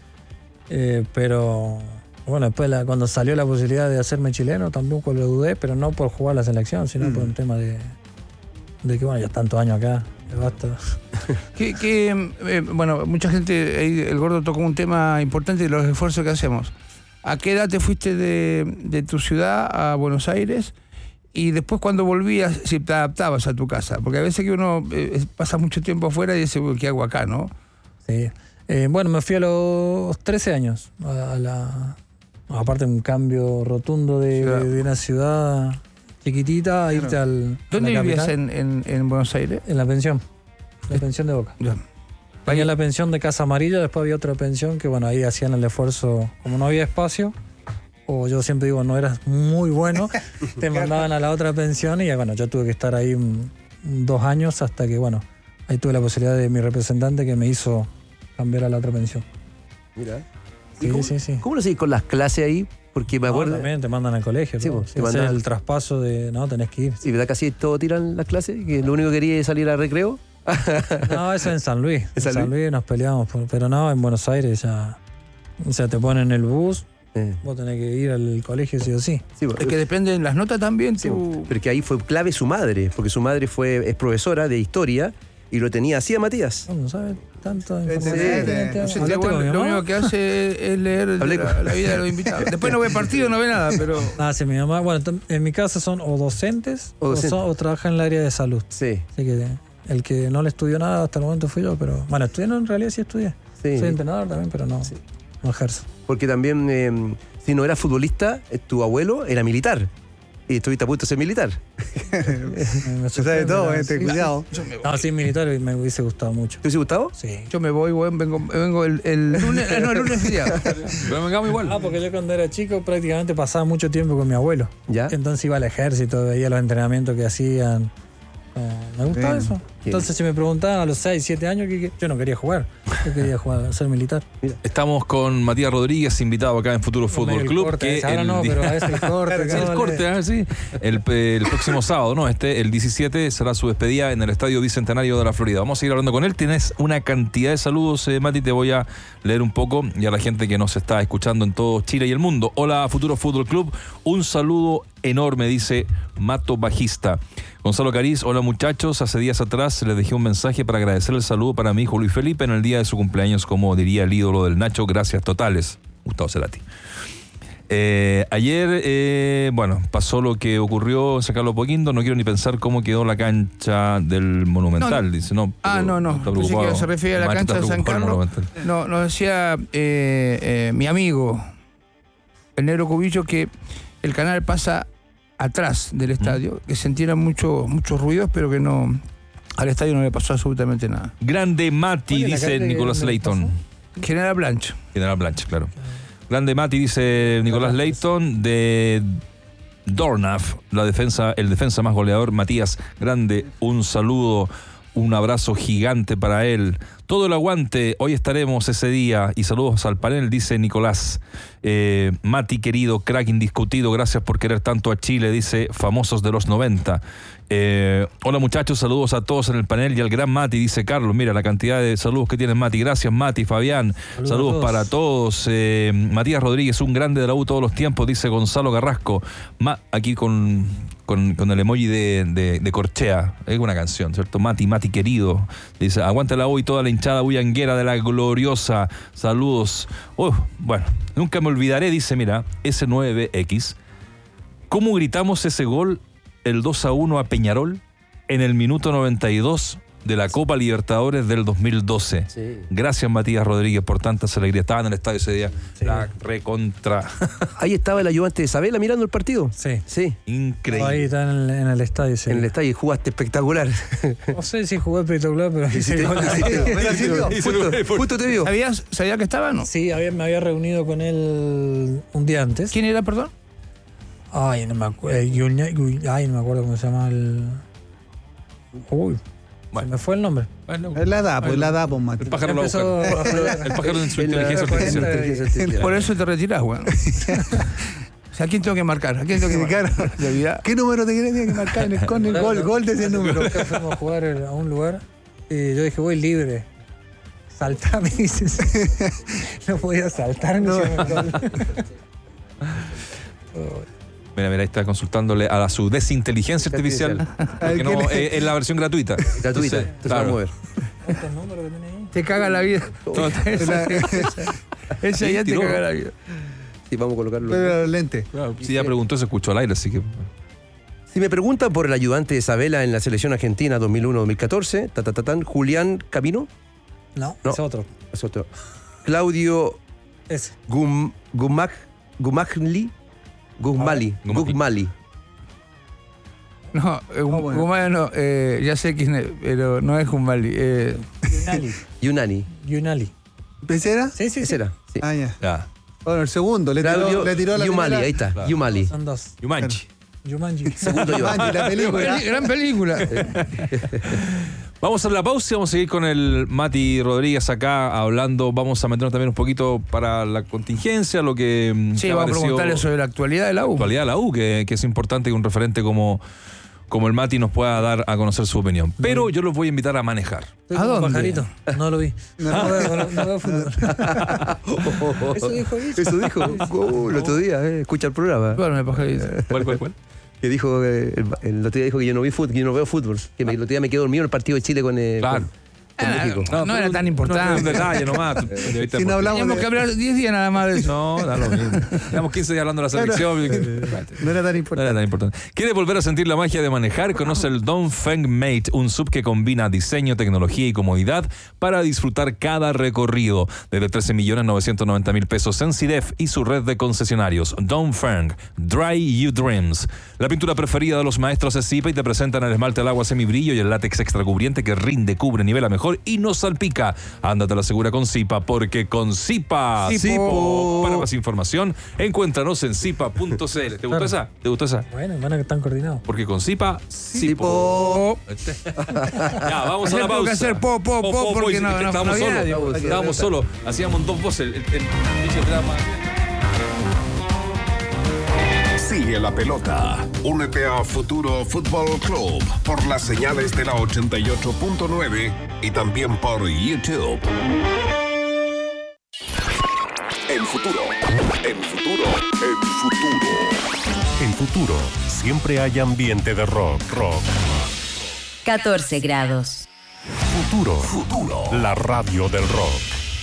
Eh, pero bueno, después la- cuando salió la posibilidad de hacerme chileno, tampoco lo dudé, pero no por jugar la selección, sino Mm. por un tema de, de que bueno, ya tantos años acá, ya basta. Que, que, eh, bueno, mucha gente, ahí el gordo tocó un tema importante de los esfuerzos que hacemos. ¿A qué edad te fuiste de, de tu ciudad a Buenos Aires? Y después cuando volvías, si te adaptabas a tu casa. Porque a veces que uno eh, pasa mucho tiempo afuera y dice, "Uy, ¿qué hago acá, no?" Sí. Eh, bueno, me fui a los trece años. A, a la, aparte, un cambio rotundo de, Ciudad. de una ciudad chiquitita a irte al. a ¿Dónde la vivías capital. en, en, en Buenos Aires? En la pensión. La pensión de Boca. Ya. Había la pensión de Casa Amarilla, después había otra pensión que, bueno, ahí hacían el esfuerzo. Como no había espacio, o yo siempre digo, no eras muy bueno, te mandaban a la otra pensión y, bueno, yo tuve que estar ahí mm, dos años hasta que, bueno, ahí tuve la posibilidad de mi representante que me hizo cambiar a la otra pensión. Mira. ¿Y Sí, cómo, sí, sí. ¿Cómo lo seguís con las clases ahí? Porque me No, acuerdo. también te mandan al colegio. Sí, todo. pues, Sí, te hacer mandan- el traspaso de, no, tenés que ir. ¿Y verdad que así todo tiran las clases? ¿Que lo único que quería es salir al recreo? No, eso en San Luis. En San San Luis nos peleamos, por- pero no, en Buenos Aires ya. O sea, te ponen el bus, Eh, vos tenés que ir al colegio sí o sí. sí, Es que depende de las notas también. sí, tú- porque ahí fue clave su madre, porque su madre fue, es profesora de historia y lo tenía así a Matías. No, no sabes. tanto Este, información. este, Este, No sé, ¿hablaste este con bueno, mi lo mamá? único que hace es leer de Hablé la, con- la vida de los invitados. Después no ve partido, no ve nada, pero Ah, sí, mi mamá, bueno, tam- en mi casa son o docentes O o, docentes. son- o trabajan en el área de salud. Sí, Así que el que no le estudió nada hasta el momento fui yo, pero bueno, estudié, no, en realidad sí estudié. sí. Soy entrenador también, pero no, no ejerzo. Porque también, eh, si no eras futbolista, eh, tu abuelo era militar. Y estuviste a punto de ser militar. Me, me Se sabe todo, sorprende, este, sí. cuidado. No, sí, militar me hubiese gustado mucho. ¿Te hubiese gustado? Sí. yo me voy, weón, vengo, vengo el, el lunes, eh, no, el lunes es feriado. Pero vengamos igual. Ah, porque yo cuando era chico prácticamente pasaba mucho tiempo con mi abuelo. ¿Ya? Entonces iba al ejército, veía los entrenamientos que hacían. Eh, me gustaba Bien. eso. Entonces si me preguntaban a los seis, siete años, que, que- yo no quería jugar. Yo quería jugar, ser militar. Estamos con Matías Rodríguez, invitado acá en Futuro Fútbol Medio el Club. corte, que ahora el no, di- pero a veces el corte. Sí, el ¿cómo corte, le- ah, sí. El, pe- el próximo sábado, ¿no? Este, el diecisiete, será su despedida en el Estadio Bicentenario de la Florida. Vamos a seguir hablando con él. Tienes una cantidad de saludos, eh, Mati, te voy a leer un poco y a la gente que nos está escuchando en todo Chile y el mundo. Hola, Futuro Fútbol Club. Un saludo enorme, dice Mato Bajista. Gonzalo Cariz, hola muchachos. Hace días atrás les dejé un mensaje para agradecer el saludo para mi hijo Luis Felipe en el día de su cumpleaños, como diría el ídolo del Nacho. Gracias totales. Gustavo Cerati. Eh, ayer, eh, bueno, pasó lo que ocurrió en San Carlos Apoquindo. No quiero ni pensar cómo quedó la cancha del Monumental. No, no. Dice, no. Ah, pero no, no. está Pensé preocupado. que se refería a la Macho cancha está de San preocupado Carlos. por el Monumental. No, nos decía eh, eh, mi amigo, el negro Cubillo, que el canal pasa atrás del estadio, que sentieran mucho, muchos ruidos, pero que no al estadio no le pasó absolutamente nada. Grande Mati, ¿Cuál es la dice carta que Nicolás me Leighton. General Blanche. General Blanche, claro. Grande Mati, dice Nicolás Leighton, de Dornaf, la defensa, el defensa más goleador, Matías Grande, un saludo, un abrazo gigante para él. Todo el aguante, hoy estaremos ese día. Y saludos al panel, dice Nicolás. Eh, Mati, querido, crack indiscutido, gracias por querer tanto a Chile, dice famosos de los noventa. Eh, hola muchachos, saludos a todos en el panel y al gran Mati, dice Carlos. Mira la cantidad de saludos que tiene Mati. Gracias Mati, Fabián. Saludos, Saludos a todos. para todos. Eh, Matías Rodríguez, un grande de la U todos los tiempos, dice Gonzalo Carrasco. Ma- aquí con, con, con el emoji de, de, de corchea. Es una canción, ¿cierto? Mati, Mati querido. Dice, aguanta la U y toda la hinchada bullanguera de la gloriosa. Saludos. Uh, bueno, nunca me olvidaré, dice, mira, ese nueve X. ¿Cómo gritamos ese gol, el dos a uno a Peñarol, en el minuto noventa y dos de la Copa Libertadores del dos mil doce? Sí. Gracias Matías Rodríguez por tantas alegrías. Estaba en el estadio ese día. Sí. La recontra. Ahí estaba el ayudante de Isabela mirando el partido. Sí. Sí, Increíble. Ahí está en el, en el estadio. Sí. en el estadio y jugaste espectacular. No sé si jugué espectacular, pero hice te- gol. Mira, sí, justo, justo te vio. ¿Sabías, ¿Sabía que estaba no? Sí, había- me había reunido con él un día antes. ¿Quién era, perdón? Ay, no me acuerdo. Ay, no me acuerdo cómo se llama el. Uy, Bueno. se me fue el nombre. Bueno, Es la edad, pues la edad, pues, Mati. el pájaro lo Empezó busca. a- El pájaro en su En la- inteligencia artificial. inteligencia artificial. Por eso te retirás, weón. O sea, ¿a quién tengo que marcar? ¿A quién tengo que marcar? De vida. ¿Qué número te quieres que marcar en el con el gol? Gol de ese número. Nunca fuimos a jugar a un lugar y yo dije, voy libre. Saltame, dices. No podía saltar, no. Mira, mira, ahí está consultándole a la, su desinteligencia artificial. Porque no, es, es la versión gratuita. Gratuita. Entonces, Entonces vamos a ver. ¿Cuántos números que tiene ahí? Te caga la vida. Esa, esa ya te tiró. caga la vida. Sí, vamos a colocarlo. Pero los lentes. claro, si ya preguntó, se escuchó al aire, así que. Si me preguntan por el ayudante de Isabela en la selección argentina dos mil uno dos mil catorce, ta, ta, ta, tan, Julián Camino, No, No. es otro. es otro. Claudio Ese. Gum, Gumag, Gumagli, Gugmali, Gumagli. Gugmali. No, eh, Ah, bueno. Gumali no, eh, ya sé quién es, pero no es Gumali. Eh, Yunali. Yunani. Yunali. ¿Ese era? Sí, sí, Ese sí. era. Sí. Ah, ya. Ya. Bueno, el segundo. Le tiró, Claudio le tiró la Yumali, primera. ahí está. Claro. Yumali. Son dos. Yumanji. Yumanji. Segundo yo. Yumanji, la película. peli- gran película. Vamos a hacer la pausa y vamos a seguir con el Mati Rodríguez acá hablando. Vamos a meternos también un poquito para la contingencia, lo que. mm, Sí, te ha vamos a parecido preguntarle sobre la actualidad de la U. actualidad de la U, que, que es importante que un referente como, como el Mati nos pueda dar a conocer su opinión. Pero yo los voy a invitar a manejar. Estoy ¿A como dónde? pajarito. No lo vi. No, veo, no, no veo fútbol. Eso dijo Guicho. Eso dijo. Oh, el otro día, eh, escucha el programa. Bueno, me pajarito. ¿Cuál, cuál, cuál? Que dijo, eh, el, el otro día dijo que yo no vi fútbol, que yo no veo fútbol. Que me- el otro día me quedé dormido en el partido de Chile con. eh, Claro. con- con Ah, México. no, no era tan importante. Un detalle nomás. Si no hablamos Teníamos de- que hablar diez días nada más de eso. No, da lo mismo. Llevamos quince días hablando de la selección. No era tan No importante. era tan importante. ¿Quieres volver a sentir la magia de manejar? Conoce el Dongfeng Mate, un sub que combina diseño, tecnología y comodidad para disfrutar cada recorrido. Desde trece millones novecientos noventa mil pesos en C I D E F y su red de concesionarios. Dongfeng, Dry You Dreams. La pintura preferida de los maestros es Zipa y te presentan el esmalte al agua semibrillo y el látex extra cubriente que rinde, cubre, nivela mejor y no salpica. Ándate a la segura con Zipa, porque con Zipa, Zipo. Zipo. Para más información, encuéntranos en zipa punto c l. ¿Te gustó esa? ¿Te gustó esa? Bueno, van a que están coordinados. Porque con Zipa, Zipo. Ya, vamos a Yo la tengo pausa. que hacer po, po, po, porque y no- es que no- estábamos no había solos. nadie. Estábamos solos. Hacíamos dos voces. El, el, el bicho te da más- Sigue la pelota. Únete a Futuro Fútbol Club por las señales de la ochenta y ocho punto nueve y también por YouTube. En futuro, en futuro, en futuro. En Futuro siempre hay ambiente de rock, rock. catorce grados. Futuro, Futuro. la radio del rock.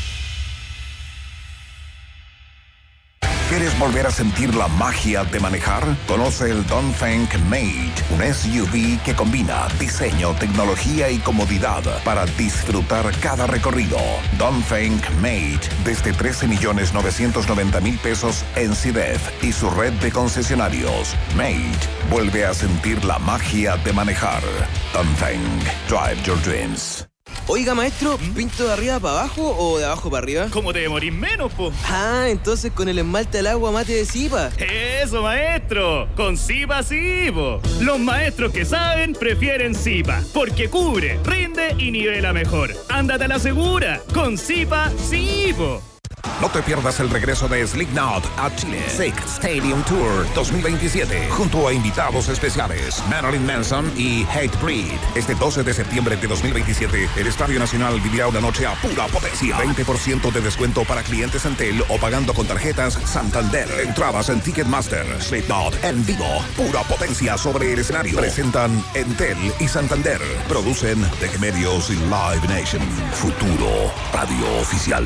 ¿Quieres volver a sentir la magia de manejar? Conoce el Dongfeng Mate, un S U V que combina diseño, tecnología y comodidad para disfrutar cada recorrido. Dongfeng Mate, desde trece millones novecientos noventa mil pesos en C I D E F y su red de concesionarios. Mate, vuelve a sentir la magia de manejar. Dongfeng, drive your dreams. Oiga, maestro, ¿pinto de arriba para abajo o de abajo para arriba? ¿Cómo te demorís menos, po? Ah, entonces con el esmalte al agua mate de Zipa. ¡Eso, maestro! ¡Con Zipa sí, po! Los maestros que saben prefieren Zipa, porque cubre, rinde y nivela mejor. ¡Ándate a la segura! ¡Con Zipa sí, po! No te pierdas el regreso de Slipknot a Chile. Sick Stadium Tour dos mil veintisiete. Junto a invitados especiales Marilyn Manson y Hatebreed. Este doce de septiembre de dos mil veintisiete, el Estadio Nacional vivirá una noche a pura potencia. veinte por ciento de descuento para clientes Entel o pagando con tarjetas Santander. Entradas en Ticketmaster. Slipknot en vivo. Pura potencia sobre el escenario. Presentan Entel y Santander. Producen Tech Medios y Live Nation. Futuro Radio Oficial.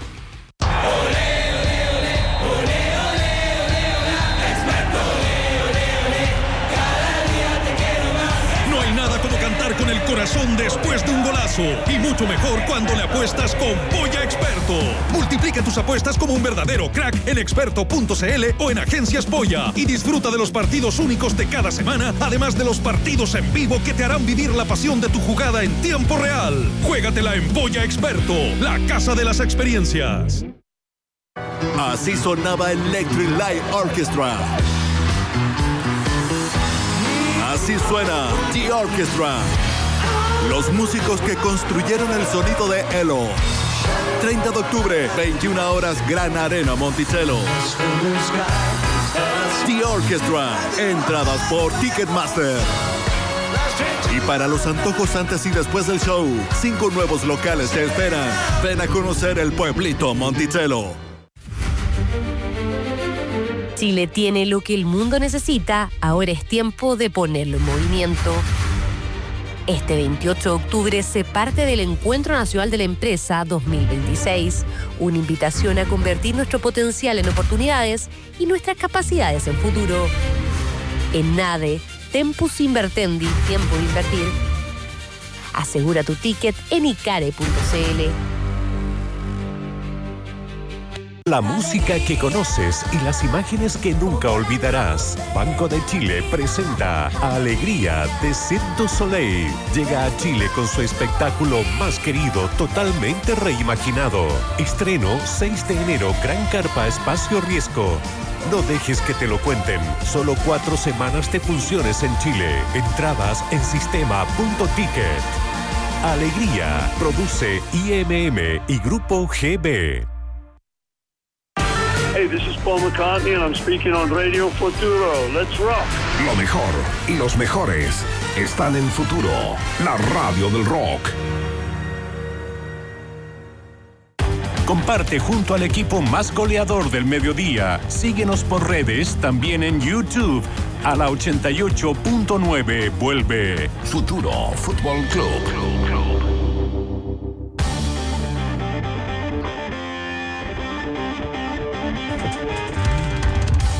No hay nada como cantar con el corazón después de un golazo. Y mucho mejor cuando le apuestas con Polla Experto. Multiplica tus apuestas como un verdadero crack en experto punto c l o en Agencias Polla. Y disfruta de los partidos únicos de cada semana, además de los partidos en vivo que te harán vivir la pasión de tu jugada en tiempo real. Juégatela en Polla Experto, la casa de las experiencias. Así sonaba Electric Light Orchestra. Así suena The Orchestra. Los músicos que construyeron el sonido de Elo. treinta de octubre, veintiuna horas, Gran Arena Monticello. The Orchestra. Entradas por Ticketmaster. Y para los antojos antes y después del show, cinco nuevos locales te esperan. Ven a conocer el pueblito Monticello. Chile tiene lo que el mundo necesita, ahora es tiempo de ponerlo en movimiento. Este veintiocho de octubre se parte del Encuentro Nacional de la Empresa dos mil veintiséis, una invitación a convertir nuestro potencial en oportunidades y nuestras capacidades en futuro. En NADE, Tempus Invertendi, tiempo de invertir. Asegura tu ticket en icare punto c l. La música que conoces y las imágenes que nunca olvidarás. Banco de Chile presenta Alegría de Cirque du Soleil. Llega a Chile con su espectáculo más querido, totalmente reimaginado. Estreno seis de enero, Gran Carpa Espacio Riesgo. No dejes que te lo cuenten. Solo cuatro semanas de funciones en Chile. Entradas en sistema punto ticket. Alegría. Produce I M M y Grupo G B. Hey, this is Paul McCartney and I'm speaking on Radio Futuro. Let's rock. Lo mejor y los mejores están en Futuro, la radio del rock. Comparte junto al equipo más goleador del mediodía. Síguenos por redes, también en YouTube. A la ochenta y ocho punto nueve vuelve Futuro Fútbol Club.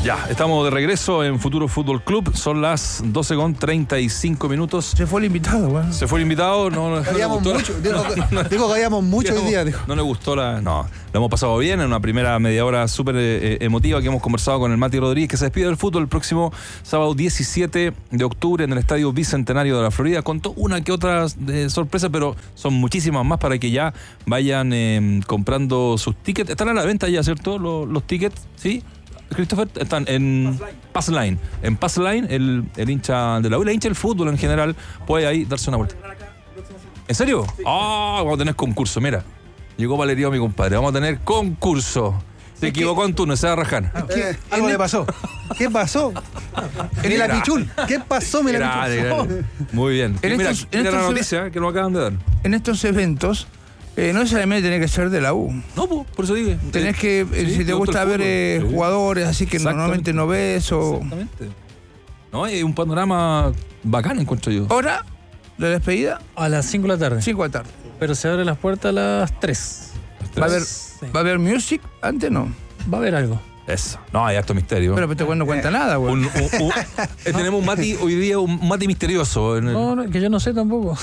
Ya, estamos de regreso en Futuro Fútbol Club. Son las doce con treinta y cinco minutos. Se fue el invitado, weón. Se fue el invitado. No, no, no Habíamos le gustó mucho, la- dijo, no, no, dijo que habíamos mucho no, hoy día. Dijo. No le gustó la... No, lo hemos pasado bien en una primera media hora súper eh, emotiva que hemos conversado con el Mati Rodríguez, que se despide del fútbol el próximo sábado diecisiete de octubre en el Estadio Bicentenario de la Florida. Contó una que otra eh, sorpresa, pero son muchísimas más para que ya vayan eh, comprando sus tickets. Están a la venta ya, ¿cierto? Los, los tickets, ¿sí? Christopher, están en Passline. En Passline, el, el hincha de la U, el hincha del fútbol en general, puede ahí darse una vuelta. ¿En serio? Ah, vamos a tener concurso, mira. Llegó Valerio, mi compadre. Vamos a tener concurso. Se equivocó en turno, se va a rajar. ¿Qué? Algo le pasó. ¿Qué pasó? Mira Pichul. ¿Qué pasó, Mira Grande, Pichul? grande. Muy bien. En mira, estos- en mira la estos- noticia que nos acaban de dar. En estos eventos, eh, no necesariamente tenés que ser de la U. No, po, por eso digo. Tenés que, eh, Sí, si de te otro gusta ver fútbol. eh, Sí. jugadores así que Exactamente. normalmente no ves o... Exactamente. No, hay un panorama bacán, encuentro yo. ¿Hora de despedida? A las cinco de la tarde. cinco de la tarde. Pero se abren las puertas a las tres. ¿Va a haber, Sí. ¿va a haber music? Antes no. Va a haber algo. Eso. No, hay harto misterio. Pero este güey no cuenta nada, güey. Un- un- un- eh, tenemos un Mati hoy día, un Mati misterioso. En el- No, no, que yo no sé tampoco.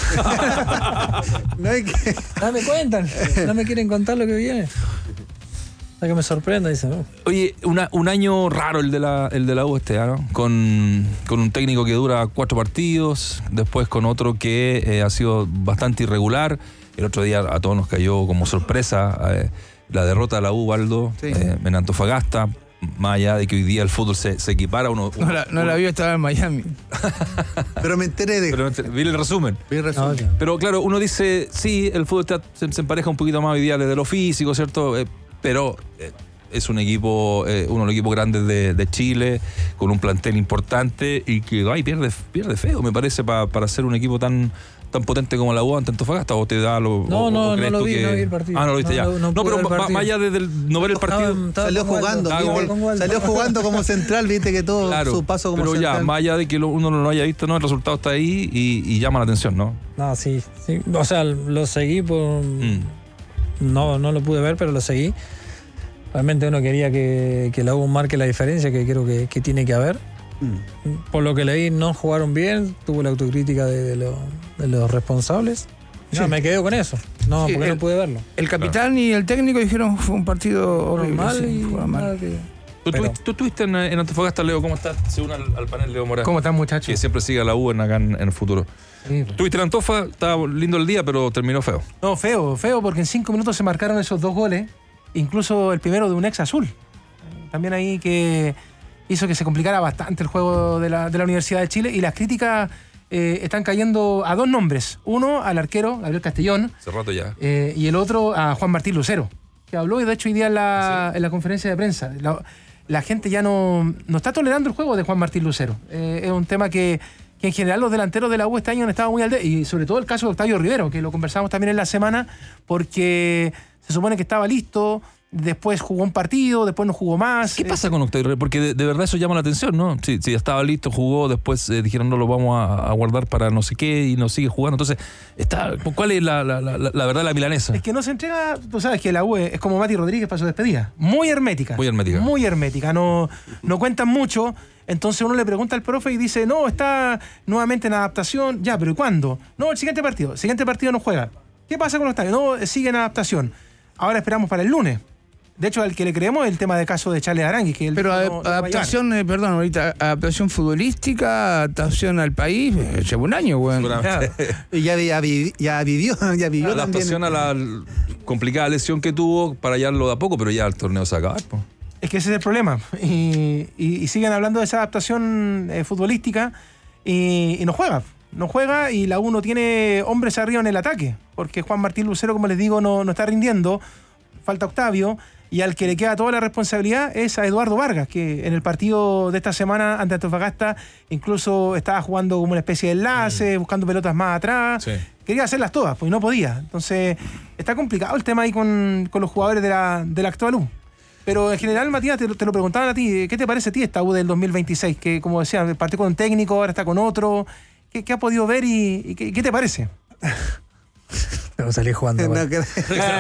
No hay que... No me cuentan. No me quieren contar lo que viene. Para que me sorprenda, dice. ¿no? Oye, una- un año raro el de la, el de la U este año, con, con un técnico que dura cuatro partidos, después con otro que eh, ha sido bastante irregular. El otro día a todos nos cayó como sorpresa eh, la derrota de la U, Waldo, Sí. eh, en Antofagasta, más allá de que hoy día el fútbol se, se equipara. Uno, No la, no la vio, estaba en Miami. Pero me enteré de... Pero vi el resumen. Vi el resumen. No, ok. Pero claro, uno dice, sí, el fútbol está- se, se empareja un poquito más hoy día desde lo físico, ¿cierto? Eh, pero eh, es un equipo, eh, uno de los equipos grandes de, de Chile, con un plantel importante y que ay, pierde, pierde feo, me parece, pa- para ser un equipo tan tan potente como la U ante Antofagasta. ¿O te da lo, No, o- no, o crees no lo tú vi, que- no vi el partido. Ah, no lo viste No, ya. no, no No, pude pero ver el va- partido. más allá de del- no ver el partido. Estaba- estaba Salió con Waldo, jugando, estaba viste, con Waldo. salió jugando como central, viste que todo Claro, su paso como pero ya, central. más allá de que lo- uno no lo haya visto, no, el resultado está ahí y, y llama la atención, ¿no? No, sí, sí. O sea, lo seguí por. Mm. No, no lo pude ver, pero lo seguí. Realmente uno quería que, que la U marque la diferencia que creo que, que tiene que haber. Mm. Por lo que leí, no jugaron bien. Tuvo la autocrítica de, de lo- de los responsables. No, Sí. me quedo con eso. No, Sí, porque el- no pude verlo. El capitán y el técnico dijeron que fue un partido horrible. Mal sí, y fue mal. nada que- ¿Tú, Pero- tuviste, tú estuviste en, en Antofagasta, Leo? ¿Cómo estás? Se une al, al panel Leo Morales. ¿Cómo están, muchachos? Que siempre sigue a la U en, acá en, en el futuro. Sí, pues. Tuviste en Antofa, estaba lindo el día, pero terminó feo. No, feo, feo, porque en cinco minutos se marcaron esos dos goles, incluso el primero de un ex azul. También ahí que hizo que se complicara bastante el juego de la, de la Universidad de Chile y las críticas eh, están cayendo a dos nombres. Uno al arquero, Gabriel Castellón, Hace rato ya. eh, y el otro a Juan Martín Lucero, que habló y de hecho hoy día en la, en la conferencia de prensa. La, la gente ya no, no está tolerando el juego de Juan Martín Lucero. Eh, es un tema que, que en general los delanteros de la U este año han estado muy al de, y sobre todo el caso de Octavio Rivero, que lo conversamos también en la semana, porque se supone que estaba listo, después jugó un partido, después no jugó más. ¿Qué pasa con Octavio Rivero? Porque de, de verdad eso llama la atención, ¿no? Si, si estaba listo, jugó, después eh, dijeron no lo vamos a, a guardar para no sé qué y no sigue jugando. Entonces, está, ¿cuál es la, la, la, la verdad de la milanesa? Es que no se entrega, tú sabes que la U es como Mati Rodríguez para su despedida. Muy hermética. Muy hermética. Muy hermética. No, no cuentan mucho. Entonces uno le pregunta al profe y dice, no, está nuevamente en adaptación. Ya, pero ¿y cuándo? No, el siguiente partido. El siguiente partido no juega. ¿Qué pasa con los estadios? No, sigue en adaptación. Ahora esperamos para el lunes. De hecho, al que le creemos es el tema del caso de Charles Arangui. Que él Pero no- ade- no va a llegar. adaptación, eh, perdón, ahorita, adaptación futbolística, adaptación al país, eh, lleva un año, güey. Seguramente. Y ya, ya, vivi- ya vivió, ya vivió Adaptación también. a la complicada lesión que tuvo para hallarlo de a poco, pero ya el torneo se acaba. Po. Es que ese es el problema. Y, y- y siguen hablando de esa adaptación eh, futbolística y, y no juega. No juega y la U no tiene hombres arriba en el ataque. Porque Juan Martín Lucero, como les digo, no, no está rindiendo. Falta Octavio. Y al que le queda toda la responsabilidad es a Eduardo Vargas, que en el partido de esta semana ante Antofagasta incluso estaba jugando como una especie de enlace, buscando pelotas más atrás. Sí. Quería hacerlas todas, pues no podía. Entonces está complicado el tema ahí con, con los jugadores de la, de la actual U. Pero en general, Matías, te, lo- te lo preguntaban a ti, ¿qué te parece a ti esta U del dos mil veintiséis? Que como decía, partió con un técnico, ahora está con otro. ¿Qué, qué ha podido ver y, y qué, qué te parece? Pero salí jugando. No, bueno. que-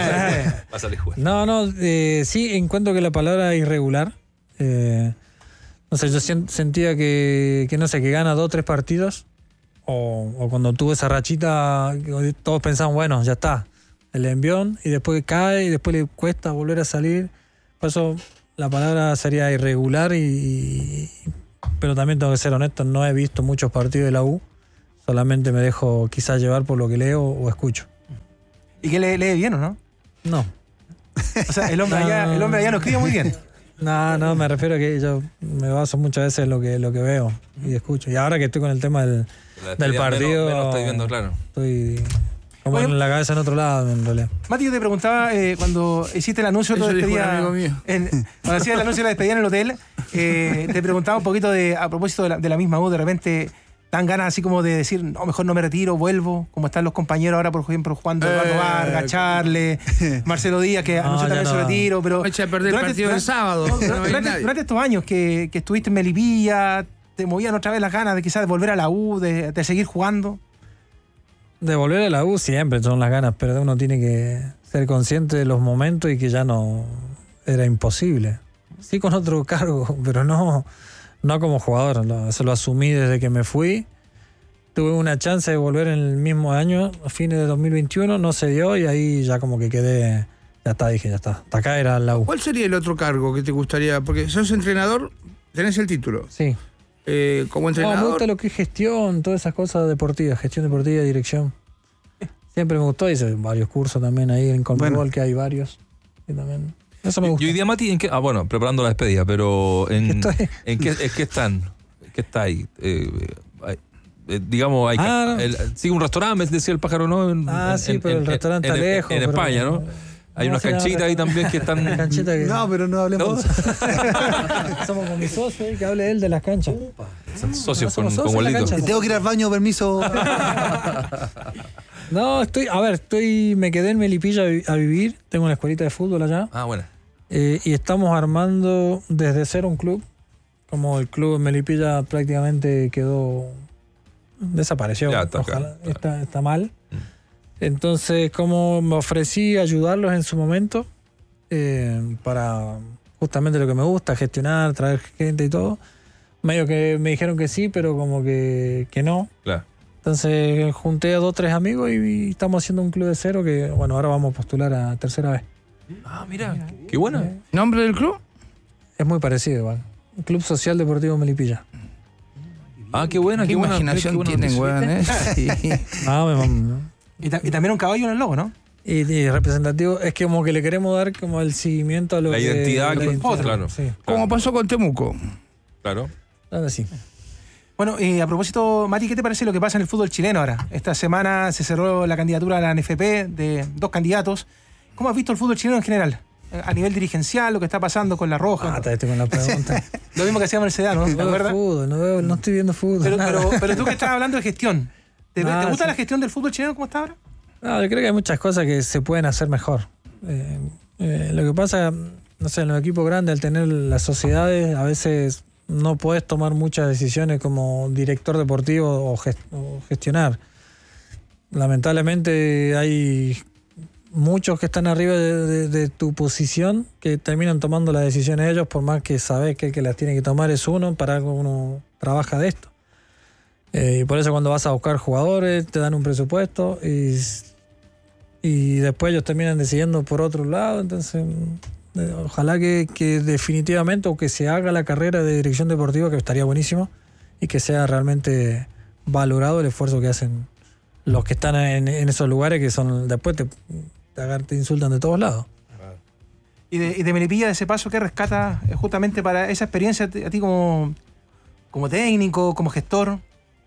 Va a salir jugando. No, no, eh, sí, encuentro que la palabra irregular. eh, no sé, yo sien- sentía que, que, no sé, que gana dos o tres partidos, o, o cuando tuve esa rachita, todos pensaban, bueno, ya está, el envión, y después cae, y después le cuesta volver a salir. Por eso la palabra sería irregular, y, y pero también tengo que ser honesto, no he visto muchos partidos de la U, solamente me dejo quizás llevar por lo que leo o escucho. ¿Y que lee, lee bien o no? No. O sea, el hombre, no, allá, el hombre allá no escribe muy bien. No, no, me refiero a que yo me baso muchas veces en lo que, lo que veo y escucho. Y ahora que estoy con el tema del, del partido, menos, menos estoy viendo, claro. Estoy como Oye, en la cabeza en otro lado, en realidad. Mati, yo te preguntaba, eh, cuando hiciste el anuncio de Eso tu dijo un despedida, amigo mío. en- cuando hacías el anuncio de la despedida en el hotel, eh, te preguntaba un poquito de, a propósito de la, de la misma U, de repente dan ganas así como de decir, no, mejor no me retiro, vuelvo, como están los compañeros ahora, por ejemplo, Juan Eduardo Eh, Vargas, Charles, Marcelo Díaz, que No, anunció ya también su no. retiro, pero Echa a perder el partido del sábado. no, No durante, hay durante- nadie. durante estos años que, que estuviste en Melipilla, te movían otra vez las ganas de quizás de volver a la U, de, de seguir jugando. De volver a la U siempre son las ganas, pero uno tiene que ser consciente de los momentos y que ya no era imposible. Sí con otro cargo, pero no, no como jugador. No, eso lo asumí desde que me fui. Tuve una chance de volver en el mismo año, a fines de dos mil veintiuno, no se dio y ahí ya como que quedé, ya está, dije, ya está. Hasta acá era la U. ¿Cuál sería el otro cargo que te gustaría? Porque sos entrenador, tenés el título. Sí. Eh, como No, me entrenador. gusta lo que es gestión, todas esas cosas deportivas, gestión deportiva, dirección. Siempre me gustó, hice varios cursos también ahí en Conmebol, Bueno. que hay varios. Y también, eso me Y gusta. hoy día, Mati, ¿en qué? Ah, bueno, preparando la despedida, pero ¿en, Estoy- ¿en qué, es que están? ¿Qué está ahí? Eh, hay- eh, digamos, hay Ah, el, sí, un restaurante, me decía el pájaro, ¿no? En- Ah, en- sí, en- pero el en- restaurante en, está en- lejos. En pero- España, ¿no? Hay No, unas sí, no, canchitas ahí también que están. Canchita que- No, pero no hablemos de eso. Somos con mi socio ahí, que hable él de las canchas. Socios No, con, somos con socios en la Walito. cancha. Tengo que ir al baño, permiso. No, estoy, a ver, estoy, me quedé en Melipilla a vi- a vivir, tengo una escuelita de fútbol allá, Ah, bueno. eh, y estamos armando desde cero un club, como el club en Melipilla prácticamente quedó, desapareció, Ya, está acá. ojalá, está, está mal. Entonces, como me ofrecí ayudarlos en su momento, eh, para justamente lo que me gusta, gestionar, traer gente y todo, medio que me dijeron que sí, pero como que, que no. Claro. Entonces junté a dos o tres amigos y, y estamos haciendo un club de cero que, bueno, ahora vamos a postular a tercera vez. Ah, mira, qué bueno. ¿Nombre del club? Es muy parecido igual. Club Social Deportivo Melipilla. Ah, qué buena, Qué qué buena. imaginación qué buena tienen, noticia. weón, ¿eh? Sí. No, me mam- Y, ta- y también un caballo en el logo, ¿no? y, y representativo, es que como que le queremos dar como el seguimiento a lo La que... identidad, la que- claro. Sí, Como pasó con Temuco. Claro. ahora sí. Bueno, eh, a propósito, Mati, ¿qué te parece lo que pasa en el fútbol chileno ahora? Esta semana se cerró la candidatura a la N F P de dos candidatos. ¿Cómo has visto el fútbol chileno en general? Eh, A nivel dirigencial, lo que está pasando con La Roja. Ah, te estoy con la pregunta. Lo mismo que hacía Mercedano, ¿no? No ¿Te veo acuerdas? fútbol, no, veo, no estoy viendo fútbol. Pero, nada. pero, pero tú que estás hablando de gestión. ¿Te, Ah, te gusta sí. la gestión del fútbol chileno como está ahora? No, yo creo que hay muchas cosas que se pueden hacer mejor. Eh, eh, lo que pasa, no sé, en los equipos grandes, al tener las sociedades, a veces no puedes tomar muchas decisiones como director deportivo o, gest- o gestionar. Lamentablemente hay muchos que están arriba de, de- de tu posición que terminan tomando las decisiones ellos, por más que sabes que el que las tiene que tomar es uno, para algo uno trabaja de esto. Eh, y por eso cuando vas a buscar jugadores te dan un presupuesto y, y después ellos terminan decidiendo por otro lado. Entonces eh, ojalá que, que definitivamente o que se haga la carrera de dirección deportiva, que estaría buenísimo, y que sea realmente valorado el esfuerzo que hacen los que están en, en esos lugares, que son después te, te, agar- te insultan de todos lados. Y de, y de Melipilla, de ese paso, ¿qué rescata eh, justamente para esa experiencia a ti- a ti como, como técnico, como gestor?